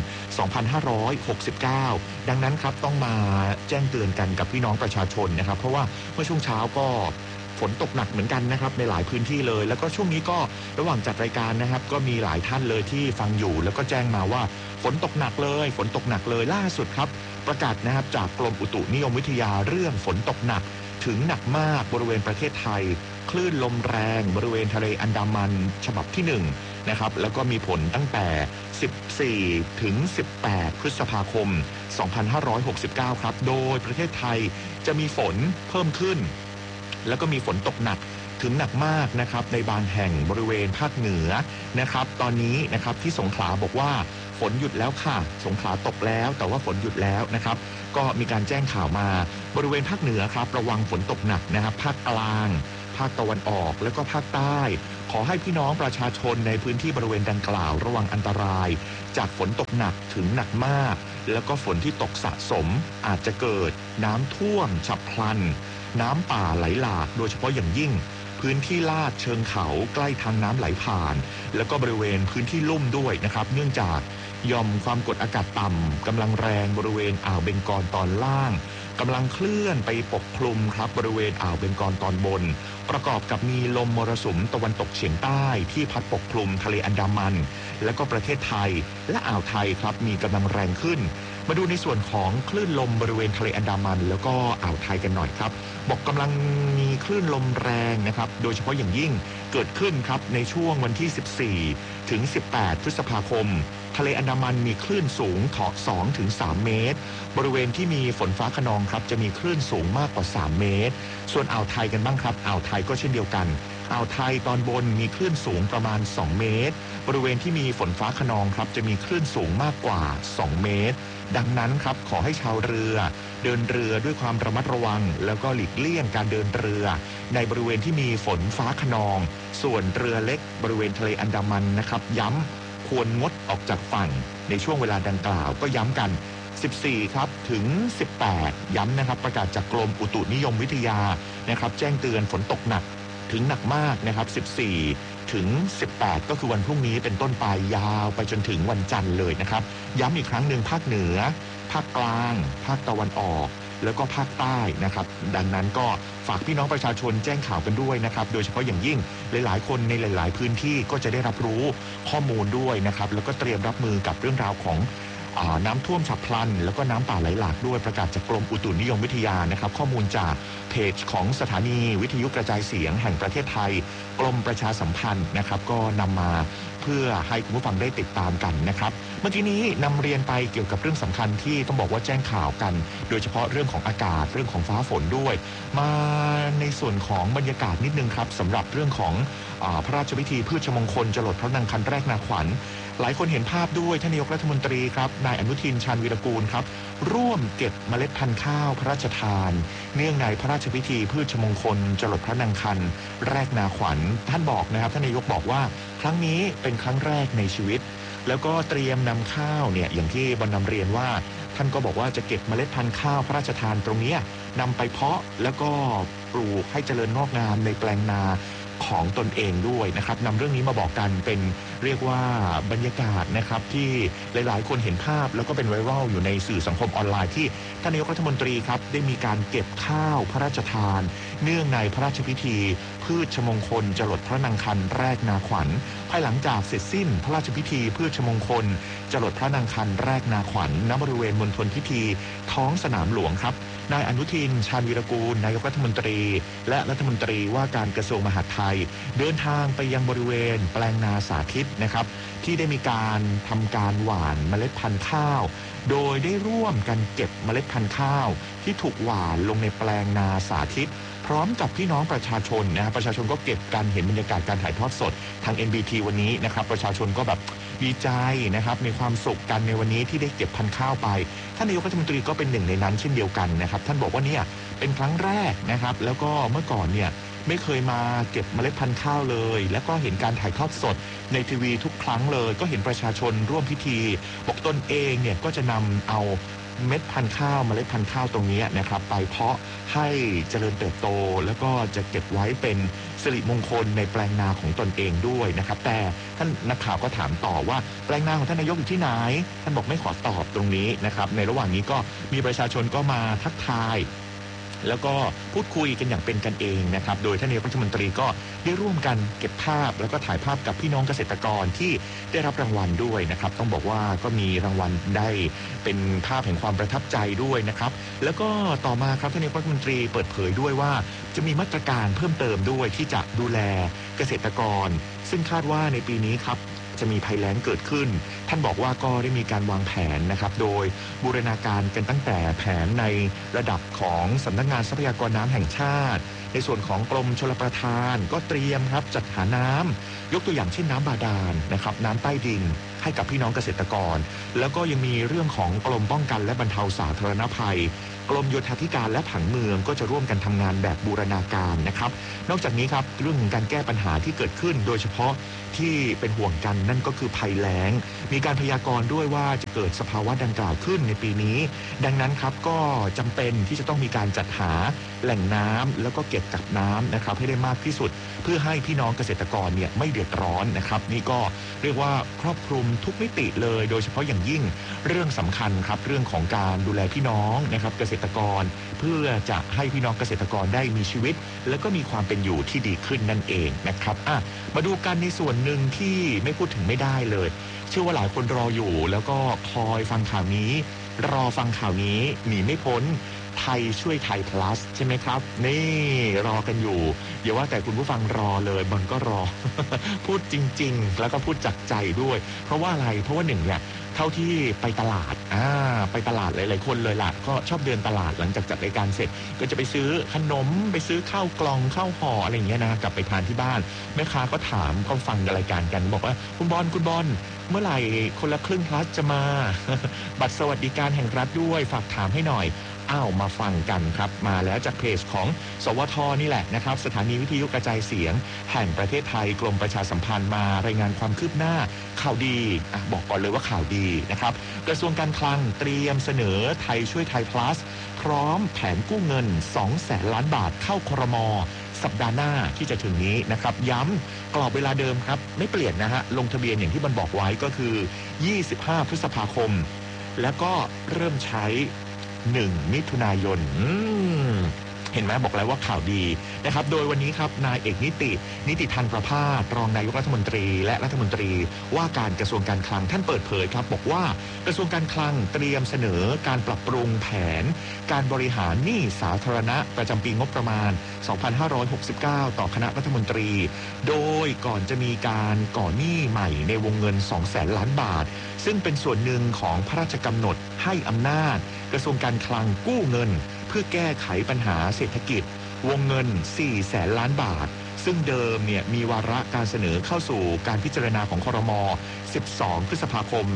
S1: 2569 ดังนั้นครับต้องมาแจ้งเตือนกันกับพี่น้องประชาชนนะครับเพราะว่าเมื่อช่วงเช้าก็ฝนตกหนักเหมือนกันนะครับในหลายพื้นที่เลยแล้วก็ช่วงนี้ก็ระหว่างจัดรายการนะครับก็มีหลายท่านเลยที่ฟังอยู่แล้วก็แจ้งมาว่าฝนตกหนักเลยฝนตกหนักเลยล่าสุดครับประกาศนะครับจากกรมอุตุนิยมวิทยาเรื่องฝนตกหนักถึงหนักมากบริเวณประเทศไทยคลื่นลมแรงบริเวณทะเลอันดามันฉบับที่1 นะครับแล้วก็มีผลตั้งแต่ 14 ถึง 18 พฤษภาคม 2569 ครับโดยประเทศไทยจะมีฝนเพิ่มขึ้นแล้วก็มีฝนตกหนักถึงหนักมากนะครับในบางแห่งบริเวณภาคเหนือนะครับตอนนี้นะครับที่สงขลาบอกว่าฝนหยุดแล้วค่ะสงขลาตกแล้วแต่ว่าฝนหยุดแล้วนะครับก็มีการแจ้งข่าวมาบริเวณภาคเหนือครับระวังฝนตกหนักนะครับภาคกลางภาคตะวันออกแล้วก็ภาคใต้ขอให้พี่น้องประชาชนในพื้นที่บริเวณดังกล่าวระวังอันตรายจากฝนตกหนักถึงหนักมากแล้วก็ฝนที่ตกสะสมอาจจะเกิดน้ำท่วมฉับพลันน้ำป่าไหลหลากโดยเฉพาะอย่างยิ่งพื้นที่ลาดเชิงเขาใกล้ทางน้ำไหลผ่านแล้วก็บริเวณพื้นที่ลุ่มด้วยนะครับเนื่องจากหย่อมความกดอากาศต่ำกำลังแรงบริเวณอ่าวเบงกอลตอนล่างกำลังเคลื่อนไปปกคลุมครับบริเวณอ่าวเบงกอลตอนบนประกอบกับมีลมมรสุมตะวันตกเฉียงใต้ที่พัดปกคลุมทะเลอันดามันและก็ประเทศไทยและอ่าวไทยครับมีกำลังแรงขึ้นมาดูในส่วนของคลื่นลมบริเวณทะเลอันดามันแล้วก็อ่าวไทยกันหน่อยครับบอกกำลังมีคลื่นลมแรงนะครับโดยเฉพาะอย่างยิ่งเกิดขึ้นครับในช่วงวันที่ 14 ถึง 18 พฤษภาคมทะเลอันดามันมีคลื่นสูง2 ถึง 3 เมตรบริเวณที่มีฝนฟ้าคะนองครับจะมีคลื่นสูงมากกว่า3 เมตรส่วนอ่าวไทยกันบ้างครับอ่าวไทยก็เช่นเดียวกันอ่าวไทยตอนบนมีคลื่นสูงประมาณ2 เมตรบริเวณที่มีฝนฟ้าคะนองครับจะมีคลื่นสูงมากกว่า2 เมตรดังนั้นครับขอให้ชาวเรือเดินเรือด้วยความระมัดระวังแล้วก็หลีกเลี่ยงการเดินเรือในบริเวณที่มีฝนฟ้าคะนองส่วนเรือเล็กบริเวณทะเลอันดามันนะครับย้ำควรงดออกจากฝั่งในช่วงเวลาดังกล่าวก็ย้ำกัน14ครับถึง18ย้ำนะครับประกาศจากกรมอุตุนิยมวิทยานะครับแจ้งเตือนฝนตกหนักถึงหนักมากนะครับ14ถึง18ก็คือวันพรุ่งนี้เป็นต้นไปยาวไปจนถึงวันจันทร์เลยนะครับย้ำอีกครั้งหนึ่งภาคเหนือภาคกลางภาคตะวันออกแล้วก็ภาคใต้นะครับดังนั้นก็ฝากพี่น้องประชาชนแจ้งข่าวกันด้วยนะครับโดยเฉพาะอย่างยิ่งหลายๆคนในหลายๆพื้นที่ก็จะได้รับรู้ข้อมูลด้วยนะครับแล้วก็เตรียมรับมือกับเรื่องราวของน้ำท่วมฉับพลันแล้วก็น้ำป่าไหลหลากด้วยประกาศจากกรมอุตุนิยมวิทยานะครับข้อมูลจากเพจของสถานีวิทยุกระจายเสียงแห่งประเทศไทยกรมประชาสัมพันธ์นะครับก็นำมาเพื่อให้คุณผู้ฟังได้ติดตามกันนะครับเมื่อกี้นี้นำเรียนไปเกี่ยวกับเรื่องสำคัญที่ต้องบอกว่าแจ้งข่าวกันโดยเฉพาะเรื่องของอากาศเรื่องของฟ้าฝนด้วยมาในส่วนของบรรยากาศนิดนึงครับสำหรับเรื่องของพระราชพิธีพืชมงคลจรดพระนางคันแรกนาขวัญหลายคนเห็นภาพด้วยท่านนายกรัฐมนตรีครับนายอนุทินชาญวีรกูลครับร่วมเก็บเมล็ดพันธุ์ข้าวพระราชทานเนื่องในพระราชพิธีพืชมงคลจรดพระนางคันแรกนาขวัญท่านบอกนะครับท่านนายกบอกว่าครั้งนี้เป็นครั้งแรกในชีวิตแล้วก็เตรียมนำข้าวเนี่ยอย่างที่บรรนำเรียนว่าท่านก็บอกว่าจะเก็บเมล็ดพันธุ์ข้าวพระราชทานตรงนี้นำไปเพาะแล้วก็ปลูกให้เจริญงอกงามในแปลงนาของตนเองด้วยนะครับนำเรื่องนี้มาบอกกันเป็นเรียกว่าบรรยากาศนะครับที่หลายๆคนเห็นภาพแล้วก็เป็นไวรัลอยู่ในสื่อสังคมออนไลน์ที่ท่านนายกรัฐมนตรีครับได้มีการเก็บข้าวพระราชทานเนื่องในพระราชพิธีพืชมงคลจรดพระนางคันแรกนาขวัญภายหลังจากเสร็จสิ้นพระราชพิธีพืชมงคลจรดพระนางคันแรกนาขวัญณบริเวณมณฑลพิธีท้องสนามหลวงครับนายอนุทินชาญวีรกูลนายกรัฐมนตรีและรัฐมนตรีว่าการกระทรวงมหาดไทยเดินทางไปยังบริเวณแปลงนาสาธิตนะครับที่ได้มีการทำการหว่านเมล็ดพันธุ์ข้าวโดยได้ร่วมกันเก็บเมล็ดพันธุ์ข้าวที่ถูกหว่านลงในแปลงนาสาธิตพร้อมกับพี่น้องประชาชนนะครับประชาชนก็เก็บกันเห็นบรรยากาศการถ่ายทอดสดทาง NBT วันนี้นะครับประชาชนก็แบบดีใจนะครับในความสุขกันในวันนี้ที่ได้เก็บพันธุ์ข้าวไปท่านนายกรัฐมนตรีก็เป็นหนึ่งในนั้นเช่นเดียวกันนะครับท่านบอกว่าเนี่ยเป็นครั้งแรกนะครับแล้วก็เมื่อก่อนเนี่ยไม่เคยมาเก็บเมล็ดพันธุ์ข้าวเลยแล้วก็เห็นการถ่ายทอดสดในทีวีทุกครั้งเลยก็เห็นประชาชนร่วมพิธีบอกตนเองเนี่ยก็จะนำเอาเม็ดพันธุ์ข้าวเมล็ดพันธุ์ข้าวตรงนี้นะครับไปเพาะให้เจริญเติบโตแล้วก็จะเก็บไว้เป็นสิริมงคลในแปลงนาของตนเองด้วยนะครับแต่ท่านนักข่าวก็ถามต่อว่าแปลงนาของท่านนายกอยู่ที่ไหนท่านบอกไม่ขอตอบตรงนี้นะครับในระหว่างนี้ก็มีประชาชนก็มาทักทายแล้วก็พูดคุยกันอย่างเป็นกันเองนะครับโดยท่านนายกรัฐมนตรีก็ได้ร่วมกันเก็บภาพแล้วก็ถ่ายภาพกับพี่น้องเกษตรกรที่ได้รับรางวัลด้วยนะครับต้องบอกว่าก็มีรางวัลได้เป็นภาพแห่งความประทับใจด้วยนะครับแล้วก็ต่อมาครับท่านนายกรัฐมนตรีเปิดเผยด้วยว่าจะมีมาตรการเพิ่มเติมด้วยที่จะดูแลเกษตรกรซึ่งคาดว่าในปีนี้ครับจะมีภัยแล้งเกิดขึ้นท่านบอกว่าก็ได้มีการวางแผนนะครับโดยบูรณาการกันตั้งแต่แผนในระดับของสำนักงานทรัพยากรน้ำแห่งชาติในส่วนของกรมชลประทานก็เตรียมครับจัดหาน้ำยกตัวอย่างเช่นน้ำบาดาลนะครับน้ำใต้ดินให้กับพี่น้องเกษตรกรแล้วก็ยังมีเรื่องของกรมป้องกันและบรรเทาสาธารณภัยกรมโยธาธิการและผังเมืองก็จะร่วมกันทำงานแบบบูรณาการนะครับนอกจากนี้ครับเรื่องของการแก้ปัญหาที่เกิดขึ้นโดยเฉพาะที่เป็นห่วงกันนั่นก็คือภัยแล้งมีการพยากรณ์ด้วยว่าจะเกิดสภาวะดังกล่าวขึ้นในปีนี้ดังนั้นครับก็จำเป็นที่จะต้องมีการจัดหาแหล่งน้ำแล้วก็เก็บกักน้ำนะครับให้ได้มากที่สุดเพื่อให้พี่น้องเกษตรกรเนี่ยไม่เดือดร้อนนะครับนี่ก็เรียกว่าครอบคลุมทุกมิติเลยโดยเฉพาะอย่างยิ่งเรื่องสำคัญครับเรื่องของการดูแลพี่น้องนะครับเกษตรกรเพื่อจะให้พี่น้องเกษตรกรได้มีชีวิตแล้วก็มีความเป็นอยู่ที่ดีขึ้นนั่นเองนะครับมาดูกันในส่วนหนึ่งที่ไม่พูดถึงไม่ได้เลยเชื่อว่าหลายคนรออยู่แล้วก็คอยฟังข่าวนี้รอฟังข่าวนี้หนีไม่พ้นไทยช่วยไทย plus ใช่ไหมครับนี่รอกันอยู่อย่าว่าแต่คุณผู้ฟังรอเลยบอลก็รอ พูดจริงๆแล้วก็พูดจากใจด้วยเพราะว่าอะไรเพราะว่าหนึ่งเนี่ยเท่าที่ไปตลาดไปตลาดหลายๆคนเลยล่ะก็ชอบเดินตลาดหลังจากจัดรายการเสร็จก็จะไปซื้อขนมไปซื้อข้าวกล่องข้าวห่ออะไรอย่างเงี้ยนะกลับไปทานที่บ้านแม่ค้าก็ถามก็ฟังรายการกันบอกว่าคุณบอลเมื่อไหร่คนละครึ่ง plus จะมา บัตรสวัสดิการแห่งรัฐด้วยฝากถามให้หน่อยมาฟังกันครับมาแล้วจากเพจของสวท.นี่แหละนะครับสถานีวิทยุกระจายเสียงแห่งประเทศไทยกรมประชาสัมพันธ์มารายงานความคืบหน้าข่าวดีบอกก่อนเลยว่าข่าวดีนะครับกระทรวงการคลังเตรียมเสนอไทยช่วยไทย plus พร้อมแผนกู้เงิน 200,000 ล้านบาทเข้าครม.สัปดาห์หน้าที่จะถึงนี้นะครับย้ำกรอบเวลาเดิมครับไม่เปลี่ยนนะฮะลงทะเบียนอย่างที่มันบอกไว้ก็คือ25 พฤษภาคมแล้วก็เริ่มใช้1 มิถุนายนเห็นไหมบอกแล้วว่าข่าวดีนะครับโดยวันนี้ครับนายเอกนิติธันประภาสรองนายกรัฐมนตรีและรัฐมนตรีว่าการกระทรวงการคลังท่านเปิดเผยครับบอกว่ากระทรวงการคลังเตรียมเสนอการปรับปรุงแผนการบริหารหนี้สาธารณะประจำปีงบประมาณ 2569 ต่อคณะรัฐมนตรีโดยก่อนจะมีการก่อหนี้ใหม่ในวงเงิน 200,000 ล้านบาทซึ่งเป็นส่วนหนึ่งของพระราชกำหนดให้อำนาจกระทรวงการคลังกู้เงินเพื่อแก้ไขปัญหาเศรษฐกิจวงเงิน 400,000 ล้านบาทซึ่งเดิมเนี่ยมีวาระการเสนอเข้าสู่การพิจารณาของครม. 12 พฤษภาคม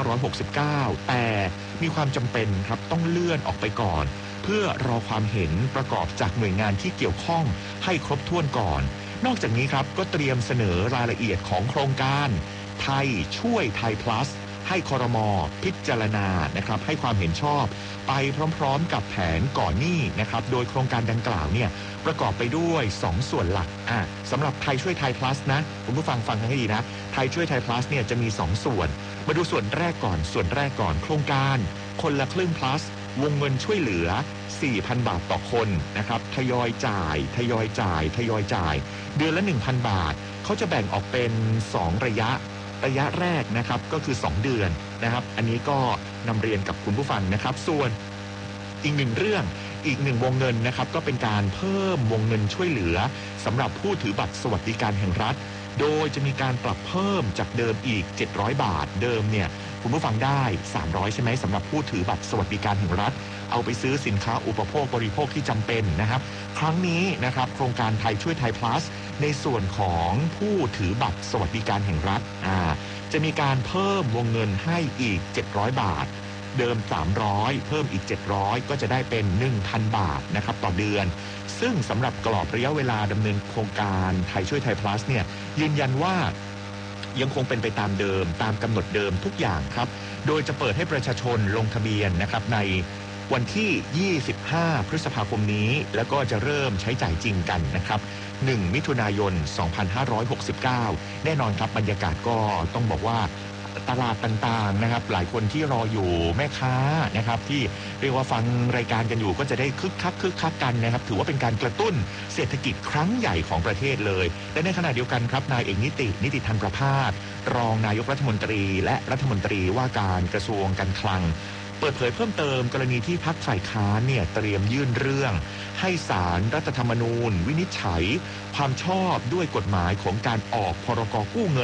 S1: 2569 แต่มีความจำเป็นครับต้องเลื่อนออกไปก่อนเพื่อรอความเห็นประกอบจากหน่วยงานที่เกี่ยวข้องให้ครบถ้วนก่อนนอกจากนี้ครับก็เตรียมเสนอรายละเอียดของโครงการไทยช่วยไทย plusให้ครม.พิจารณานะครับให้ความเห็นชอบไปพร้อมๆกับแผนก่อนหนี้นะครับโดยโครงการดังกล่าวเนี่ยประกอบไปด้วย2ส่วนหลักสำหรับไทยช่วยไทย plus นะคุณผู้ฟังให้ดีนะไทยช่วยไทย plus เนี่ยจะมี2ส่วนมาดูส่วนแรกก่อนโครงการคนละครึ่ง plus วงเงินช่วยเหลือ 4,000 บาทต่อคนนะครับทยอยจ่ายเดือนละ 1,000 บาทเขาจะแบ่งออกเป็น2ระยะแรกนะครับก็คือ2เดือนนะครับอันนี้ก็นำเรียนกับคุณผู้ฟังนะครับส่วนอีกหนึ่งวงเงินนะครับก็เป็นการเพิ่มวงเงินช่วยเหลือสำหรับผู้ถือบัตรสวัสดิการแห่งรัฐโดยจะมีการปรับเพิ่มจากเดิมอีก700 บาทเดิมเนี่ยคุณผู้ฟังได้300ใช่ไหมสำหรับผู้ถือบัตรสวัสดิการแห่งรัฐเอาไปซื้อสินค้าอุปโภคบริโภคที่จำเป็นนะครับครั้งนี้นะครับโครงการไทยช่วยไทย plus ในส่วนของผู้ถือบัตรสวัสดิการแห่งรัฐจะมีการเพิ่มวงเงินให้อีก700 บาทเดิม300เพิ่มอีก700ก็จะได้เป็น 1,000 บาทนะครับต่อเดือนซึ่งสำหรับกรอบระยะเวลาดำเนินโครงการไทยช่วยไทย plus เนี่ยยืนยันว่ายังคงเป็นไปตามเดิมตามกำหนดเดิมทุกอย่างครับโดยจะเปิดให้ประชาชนลงทะเบียนนะครับในวันที่25 พฤษภาคมนี้แล้วก็จะเริ่มใช้จ่ายจริงกันนะครับ1 มิถุนายน 2569แน่นอนครับบรรยากาศก็ต้องบอกว่าตลาดต่างๆนะครับหลายคนที่รออยู่แม่ค้านะครับที่เรียกว่าฟังรายการกันอยู่ก็จะได้คึกคักกันนะครับถือว่าเป็นการกระตุ้นเศรษฐกิจครั้งใหญ่ของประเทศเลยและในขณะเดียวกันครับนายเอกนิติธันประภาสรองนายกรัฐมนตรีและรัฐมนตรีว่าการกระทรวงการคลังเปิดเผยเพิ่มเติมกรณีที่พรรคฝ่ายค้านเนี่ยเตรียมยื่นเรื่องให้ศาลรัฐธรรมนูญวินิจฉัยความชอบด้วยกฎหมายของการออกพรก.กู้เงิน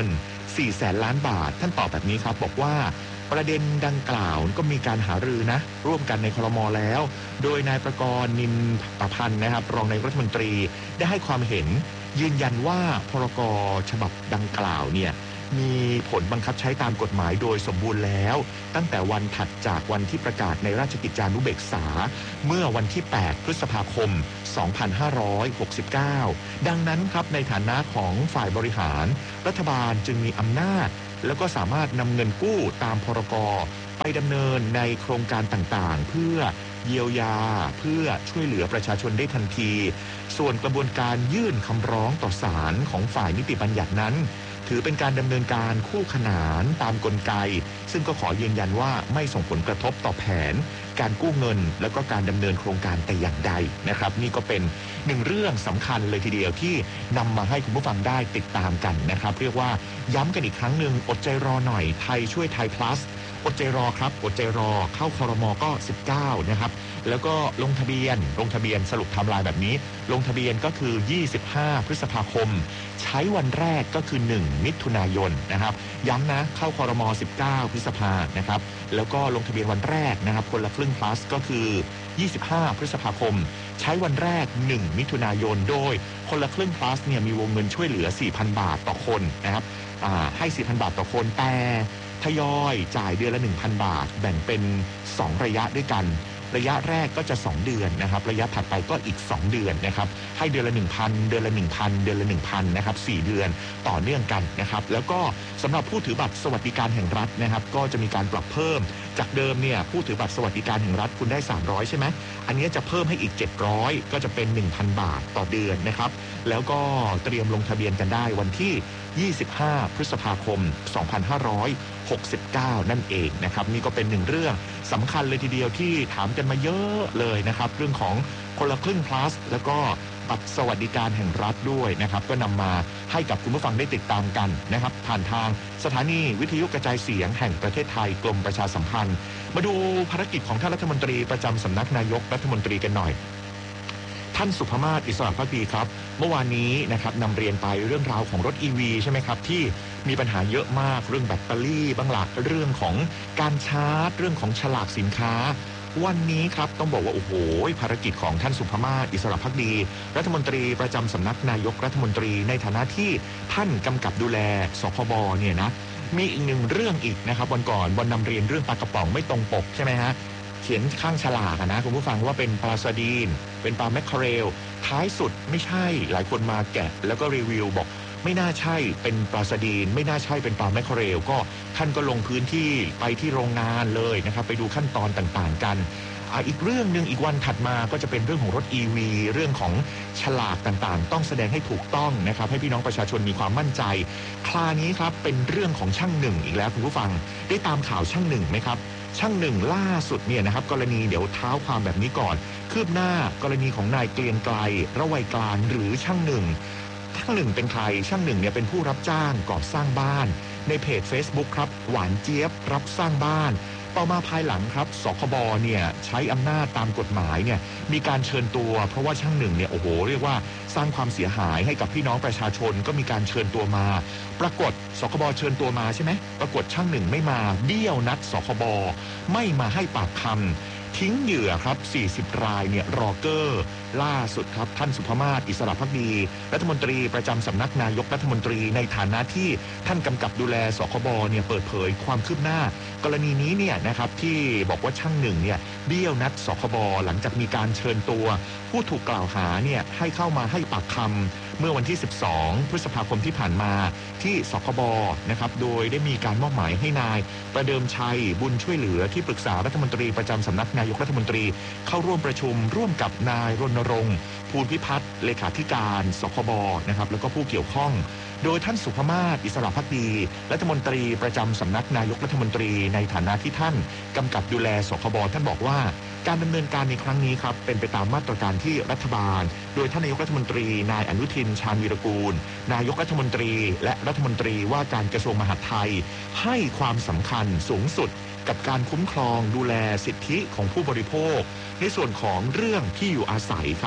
S1: 400,000 ล้านบาทท่านตอบแบบนี้ครับบอกว่าประเด็นดังกล่าวก็มีการหารือนะร่วมกันในครม.แล้วโดยนายประกรณ์นินประพันธ์นะครับรองนายกรัฐมนตรีได้ให้ความเห็นยืนยันว่าพรก.ฉบับดังกล่าวเนี่ยมีผลบังคับใช้ตามกฎหมายโดยสมบูรณ์แล้วตั้งแต่วันถัดจากวันที่ประกาศในราชกิจจานุเบกษาเมื่อวันที่ 8 พฤษภาคม 2569 ดังนั้นครับในฐานะของฝ่ายบริหารรัฐบาลจึงมีอำนาจแล้วก็สามารถนำเงินกู้ตามพรก.ไปดำเนินในโครงการต่างๆเพื่อเยียวยาเพื่อช่วยเหลือประชาชนได้ทันทีส่วนกระบวนการยื่นคำร้องต่อศาลของฝ่ายนิติบัญญัตินั้นถือเป็นการดำเนินการคู่ขนานตามกลไกซึ่งก็ขอยืนยันว่าไม่ส่งผลกระทบต่อแผนการกู้เงินแล้วก็การดำเนินโครงการแต่อย่างใดนะครับนี่ก็เป็นหนึ่งเรื่องสำคัญเลยทีเดียวที่นำมาให้คุณผู้ฟังได้ติดตามกันนะครับเรียกว่าย้ำกันอีกครั้งหนึ่งอดใจรอหน่อยไทยช่วยไทย plus อดใจรอครับอดใจรอเข้าครม.ก็19นะครับแล้วก็ลงทะเบียนสรุปไทม์ไลน์แบบนี้ลงทะเบียนก็คือ25 พฤษภาคมใช้วันแรกก็คือ1 มิถุนายนนะครับย้ำนะเข้าครม. 19 พฤษภานะครับแล้วก็ลงทะเบียนวันแรกนะครับคนละครึ่ง plus ก็คือ25 พฤษภาคมใช้วันแรก1 มิถุนายนโดยคนละครึ่ง plus เนี่ยมีวงเงินช่วยเหลือ 4,000 บาทต่อคนนะครับให้ 4,000 บาทต่อคนแต่ทยอยจ่ายเดือนละ 1,000 บาทแบ่งเป็น2ระยะด้วยกันระยะแรกก็จะ2เดือนนะครับระยะถัดไปก็อีก2เดือนนะครับให้เดือนละ 1,000 เดือนละ 1,000 เดือนละ 1,000 นะครับ4เดือนต่อเนื่องกันนะครับแล้วก็สำหรับผู้ถือบัตรสวัสดิการแห่งรัฐนะครับก็จะมีการปรับเพิ่มจากเดิมเนี่ยผู้ถือบัตรสวัสดิการแห่งรัฐคุณได้300ใช่ไหมอันนี้จะเพิ่มให้อีก700ก็จะเป็น 1,000 บาทต่อเดือนนะครับแล้วก็เตรียมลงทะเบียนกันได้วันที่25 พฤษภาคม 2569 นั่นเองนะครับนี่ก็เป็นหนึ่งเรื่องสำคัญเลยทีเดียวที่ถามกันมาเยอะเลยนะครับเรื่องของคนละครึ่ง plus แล้วก็บัตรสวัสดิการแห่งรัฐด้วยนะครับก็นำมาให้กับคุณผู้ฟังได้ติดตามกันนะครับผ่านทางสถานีวิทยุกระจายเสียงแห่งประเทศไทยกรมประชาสัมพันธ์มาดูภารกิจของท่านรัฐมนตรีประจำสำนักนายกรัฐมนตรีกันหน่อยท่านสุภมาศ อิสระภักดีครับเมื่อวานนี้นะครับนำเรียนไปเรื่องราวของรถ EV ใช่ไหมครับที่มีปัญหาเยอะมากเรื่องแบตเตอรี่บ้างหลักเรื่องของการชาร์จเรื่องของฉลากสินค้าวันนี้ครับต้องบอกว่าโอ้โหภารกิจของท่านสุภมาศ อิสระภักดีรัฐมนตรีประจำสำนักนายกรัฐมนตรีในฐานะที่ท่านกำกับดูแลสคบเนี่ยนะมีอีกหนึ่งเรื่องอีกนะครับวันก่อนวันนำเรียนเรื่องปลากระป๋องไม่ตรงปกใช่ไหมฮะเขียนข้างฉลากนะคุณผู้ฟังว่าเป็นปลาซาดีนเป็นปลาแมคเคอเรลท้ายสุดไม่ใช่หลายคนมาแกะแล้วก็รีวิวบอกไม่น่าใช่เป็นปลาซาดีนไม่น่าใช่เป็นปลาแมคเคอเรลก็ท่านก็ลงพื้นที่ไปที่โรงงานเลยนะครับไปดูขั้นตอนต่างๆกันอีกเรื่องหนึ่งอีกวันถัดมาก็จะเป็นเรื่องของรถ EV เรื่องของฉลากต่างๆต้องแสดงให้ถูกต้องนะครับให้พี่น้องประชาชนมีความมั่นใจคราวนี้ครับเป็นเรื่องของช่างหนึ่งอีกแล้วคุณผู้ฟังได้ตามข่าวช่างหนึ่งไหมครับช่างหนึ่งล่าสุดเนี่ยนะครับกรณีเดี๋ยวเท้าความแบบนี้ก่อนคืบหน้ากรณีของนายเกรียงไกรระไวยกลางหรือช่างหนึ่งเป็นใครช่างหนึ่งเนี่ยเป็นผู้รับจ้างก่อสร้างบ้านในเพจ Facebook ครับหวานเจี๊ยบรับสร้างบ้านต่อมาภายหลังครับสคบเนี่ยใช้อำนาจตามกฎหมายเนี่ยมีการเชิญตัวเพราะว่าช่างหนึ่งเนี่ยโอ้โหเรียกว่าสร้างความเสียหายให้กับพี่น้องประชาชนก็มีการเชิญตัวมาปรากฏสคบเชิญตัวมาใช่ไหมปรากฏช่างหนึ่งไม่มาเบี้ยวนัดสคบไม่มาให้ปากคำทิ้งเหยื่อครับ40รายเนี่ยรอเกอร์ล่าสุดครับท่านสุภมาศ อิสระภักดีรัฐมนตรีประจำสำนักนายกรัฐมนตรีในฐานะที่ท่านกำกับดูแลสคบเนี่ยเปิดเผยความคืบหน้ากรณีนี้เนี่ยนะครับที่บอกว่าช่างหนึ่งเนี่ยเบี้ยวนัดสคบหลังจากมีการเชิญตัวผู้ถูกกล่าวหาเนี่ยให้เข้ามาให้ปากคำเมื่อวันที่12 พฤษภาคมที่ผ่านมาที่สคบนะครับโดยได้มีการมอบหมายให้นายประเดิมชัยบุญช่วยเหลือที่ปรึกษารัฐมนตรีประจำสำนักนายกรัฐมนตรีเข้าร่วมประชุมร่วมกับนายรณรงค์ภูลพิพัฒน์เลขาธิการสคบนะครับแล้วก็ผู้เกี่ยวข้องโดยท่านสุภมาศ อิสระภักดีรัฐมนตรีประจำสำนักนายกรัฐมนตรีในฐานะที่ท่านกำกับดูแลสคบท่านบอกว่าการดำเนินการในครั้งนี้ครับเป็นไปตามมาตรการที่รัฐบาลโดยท่านนายกรัฐมนตรีนายอนุทินชาญวีรกูลนายกรัฐมนตรีและรัฐมนตรีว่าการกระทรวงมหาดไทยให้ความสำคัญสูงสุดกับการคุ้มครองดูแลสิทธิของผู้บริโภคในส่วนของเรื่องที่อยู่อาศัยครับ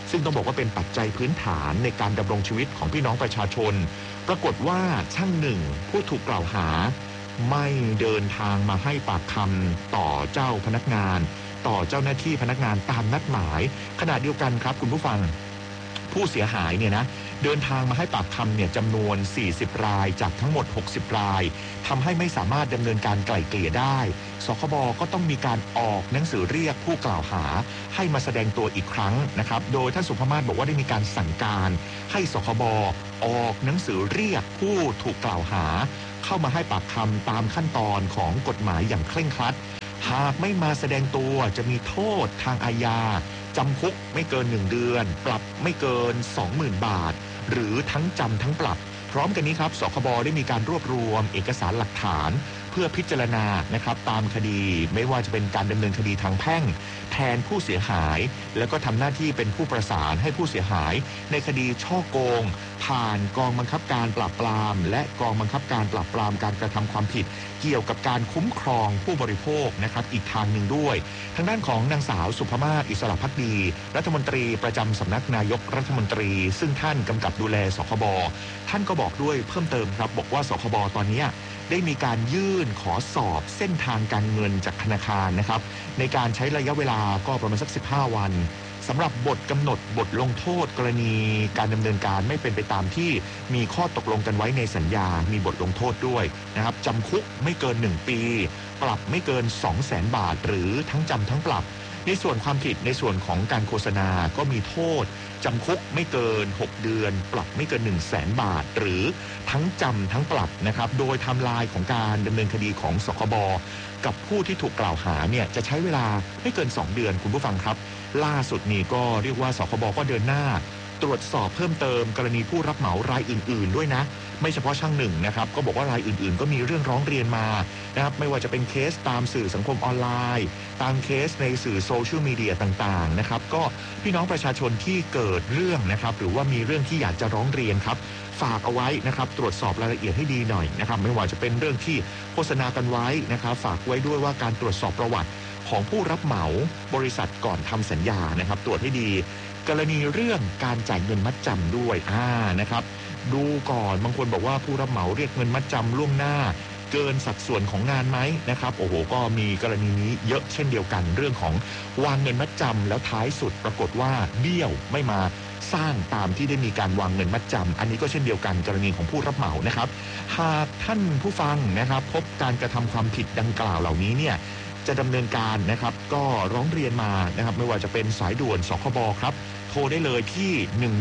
S1: ซึ่งต้องบอกว่าเป็นปัจจัยพื้นฐานในการดำรงชีวิตของพี่น้องประชาชนปรากฏว่าช่างหนึ่งผู้ถูกกล่าวหาไม่เดินทางมาให้ปากคำต่อเจ้าพนักงานต่อเจ้าหน้าที่พนักงานตามนัดหมายขณะเดียวกันครับคุณผู้ฟังผู้เสียหายเนี่ยนะเดินทางมาให้ปากคำเนี่ยจำนวน40รายจากทั้งหมด60รายทำให้ไม่สามารถดำเนินการไกล่เกลี่ยได้สคบก็ต้องมีการออกหนังสือเรียกผู้กล่าวหาให้มาแสดงตัวอีกครั้งนะครับโดยท่านสุภมาศบอกว่าได้มีการสั่งการให้สคบออกหนังสือเรียกผู้ถูกกล่าวหาเข้ามาให้ปากคำตามขั้นตอนของกฎหมายอย่างเคร่งครัดหากไม่มาแสดงตัวจะมีโทษทางอาญาจำคุกไม่เกิน1เดือนปรับไม่เกิน 20,000 บาทหรือทั้งจำทั้งปรับพร้อมกันนี้ครับสคบได้มีการรวบรวมเอกสารหลักฐานเพื่อพิจารณานะครับตามคดีไม่ว่าจะเป็นการดำเนินคดีทางแพ่งแทนผู้เสียหายแล้วก็ทำหน้าที่เป็นผู้ประสานให้ผู้เสียหายในคดีฉ้อโกงผ่านกองบังคับการปราบปรามและกองบังคับการปราบปรามการกระทำความผิดเกี่ยวกับการคุ้มครองผู้บริโภคนะครับอีกทางหนึ่งด้วยทางด้านของนางสาวสุภมาศอิสระภักดีรัฐมนตรีประจำสำนักนายกรัฐมนตรีซึ่งท่านกำกับดูแลสคบท่านก็บอกด้วยเพิ่มเติมครับบอกว่าสคบตอนนี้ได้มีการยื่นขอสอบเส้นทางการเงินจากธนาคารนะครับในการใช้ระยะเวลาก็ประมาณสัก15วันสำหรับบทกำหนดบทลงโทษกรณีการดำเนินการไม่เป็นไปตามที่มีข้อตกลงกันไว้ในสัญญามีบทลงโทษด้วยนะครับจำคุกไม่เกิน1ปีปรับไม่เกิน 200,000 บาทหรือทั้งจำทั้งปรับในส่วนความผิดในส่วนของการโฆษณาก็มีโทษจำคุกไม่เกิน6เดือนปรับไม่เกิน 100,000 บาทหรือทั้งจำทั้งปรับนะครับโดยไทม์ไลน์ของการดำเนินคดีของสคบกับผู้ที่ถูกกล่าวหาเนี่ยจะใช้เวลาไม่เกิน2เดือนคุณผู้ฟังครับล่าสุดนี้ก็เรียกว่าสคบก็เดินหน้าตรวจสอบเพิ่มเติมกรณีผู้รับเหมารายอื่นๆด้วยนะไม่เฉพาะช่างหนึ่งนะครับก็บอกว่ารายอื่นๆก็มีเรื่องร้องเรียนมานะครับไม่ว่าจะเป็นเคสตามสื่อสังคมออนไลน์ตามเคสในสื่อโซเชียลมีเดียต่างๆนะครับก็พี่น้องประชาชนที่เกิดเรื่องนะครับหรือว่ามีเรื่องที่อยากจะร้องเรียนครับฝากเอาไว้นะครับตรวจสอบรายละเอียดให้ดีหน่อยนะครับไม่ว่าจะเป็นเรื่องที่โฆษณากันไว้นะครับฝากไว้ด้วยว่าการตรวจสอบประวัติของผู้รับเหมาบริษัทก่อนทำสัญญานะครับตรวจให้ดีกรณีเรื่องการจ่ายเงินมัดจำด้วยนะครับดูก่อนบางคนบอกว่าผู้รับเหมาเรียกเงินมัดจำล่วงหน้าเกินสัดส่วนของงานไหมนะครับโอ้โหก็มีกรณีนี้เยอะเช่นเดียวกันเรื่องของวางเงินมัดจำแล้วท้ายสุดปรากฏว่าเบี้ยวไม่มาสร้างตามที่ได้มีการวางเงินมัดจำอันนี้ก็เช่นเดียวกันกรณีของผู้รับเหมานะครับหากท่านผู้ฟังนะครับพบการกระทำความผิดดังกล่าวเหล่านี้เนี่ยจะดำเนินการนะครับก็ร้องเรียนมานะครับไม่ว่าจะเป็นสายด่วนสคบครับโทรได้เลยที่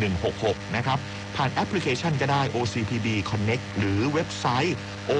S1: 1166นะครับผ่านแอปพลิเคชันก็ได้ OCPB Connect หรือเว็บไซต์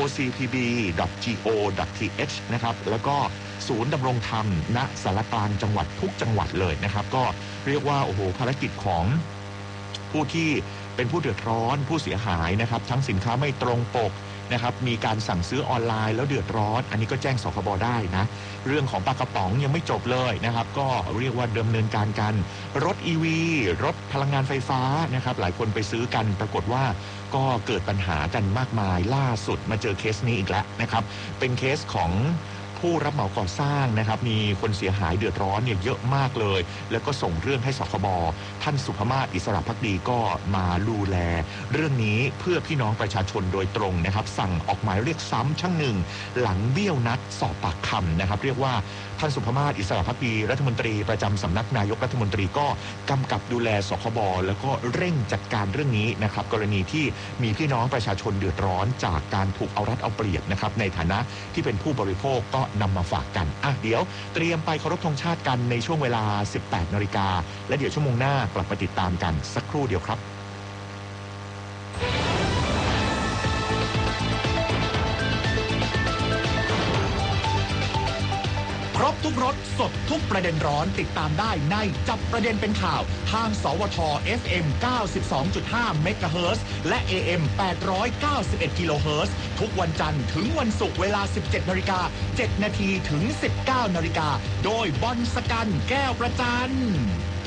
S1: ocpb.go.th นะครับแล้วก็ศูนย์ดำรงธรรมณสารกลางจังหวัดทุกจังหวัดเลยนะครับก็เรียกว่าโอ้โหภารกิจของผู้ที่เป็นผู้เดือดร้อนผู้เสียหายนะครับทั้งสินค้าไม่ตรงปกนะครับมีการสั่งซื้อออนไลน์แล้วเดือดร้อนอันนี้ก็แจ้งสคบได้นะเรื่องของปลากระป๋องยังไม่จบเลยนะครับก็เรียกว่าดำเนินการกันรถ EV รถพลังงานไฟฟ้านะครับหลายคนไปซื้อกันปรากฏว่าก็เกิดปัญหากันมากมายล่าสุดมาเจอเคสนี้อีกแล้วนะครับเป็นเคสของผู้รับเหมาก่อสร้างนะครับมีคนเสียหายเดือดร้อนเนี่ยเยอะมากเลยแล้วก็ส่งเรื่องให้สคบท่านสุภมาศอิสระภักดีก็มาดูแลเรื่องนี้เพื่อพี่น้องประชาชนโดยตรงนะครับสั่งออกหมายเรียกซ้ำช่างหนึ่งหลังเบี้ยวนัดสอบปากคำนะครับเรียกว่าท่านสุภมาศอิสระภักดีรัฐมนตรีประจำสำนักนายกรัฐมนตรีก็กำกับดูแลสคบแล้วก็เร่งจัดการเรื่องนี้นะครับกรณีที่มีพี่น้องประชาชนเดือดร้อนจากการถูกเอารัดเอาเปรียบนะครับในฐานะที่เป็นผู้บริโภคก็นำมาฝากกันเดี๋ยวเตรียมไปเคารพธงชาติกันในช่วงเวลา 18 นาฬิกาและเดี๋ยวชั่วโมงหน้ากลับมาติดตามกันสักครู่เดียวครับ
S8: ครบทุกรสสดทุกประเด็นร้อนติดตามได้ในจับประเด็นเป็นข่าวทางสวท FM 92.5 เมกะเฮิรตซ์และ AM 891 กิโลเฮิรตซ์ทุกวันจันทร์ถึงวันศุกร์เวลา 17 นาฬิกา 7 นาทีถึง 19 นาฬิกาโดยบอลสกันแก้วประจัน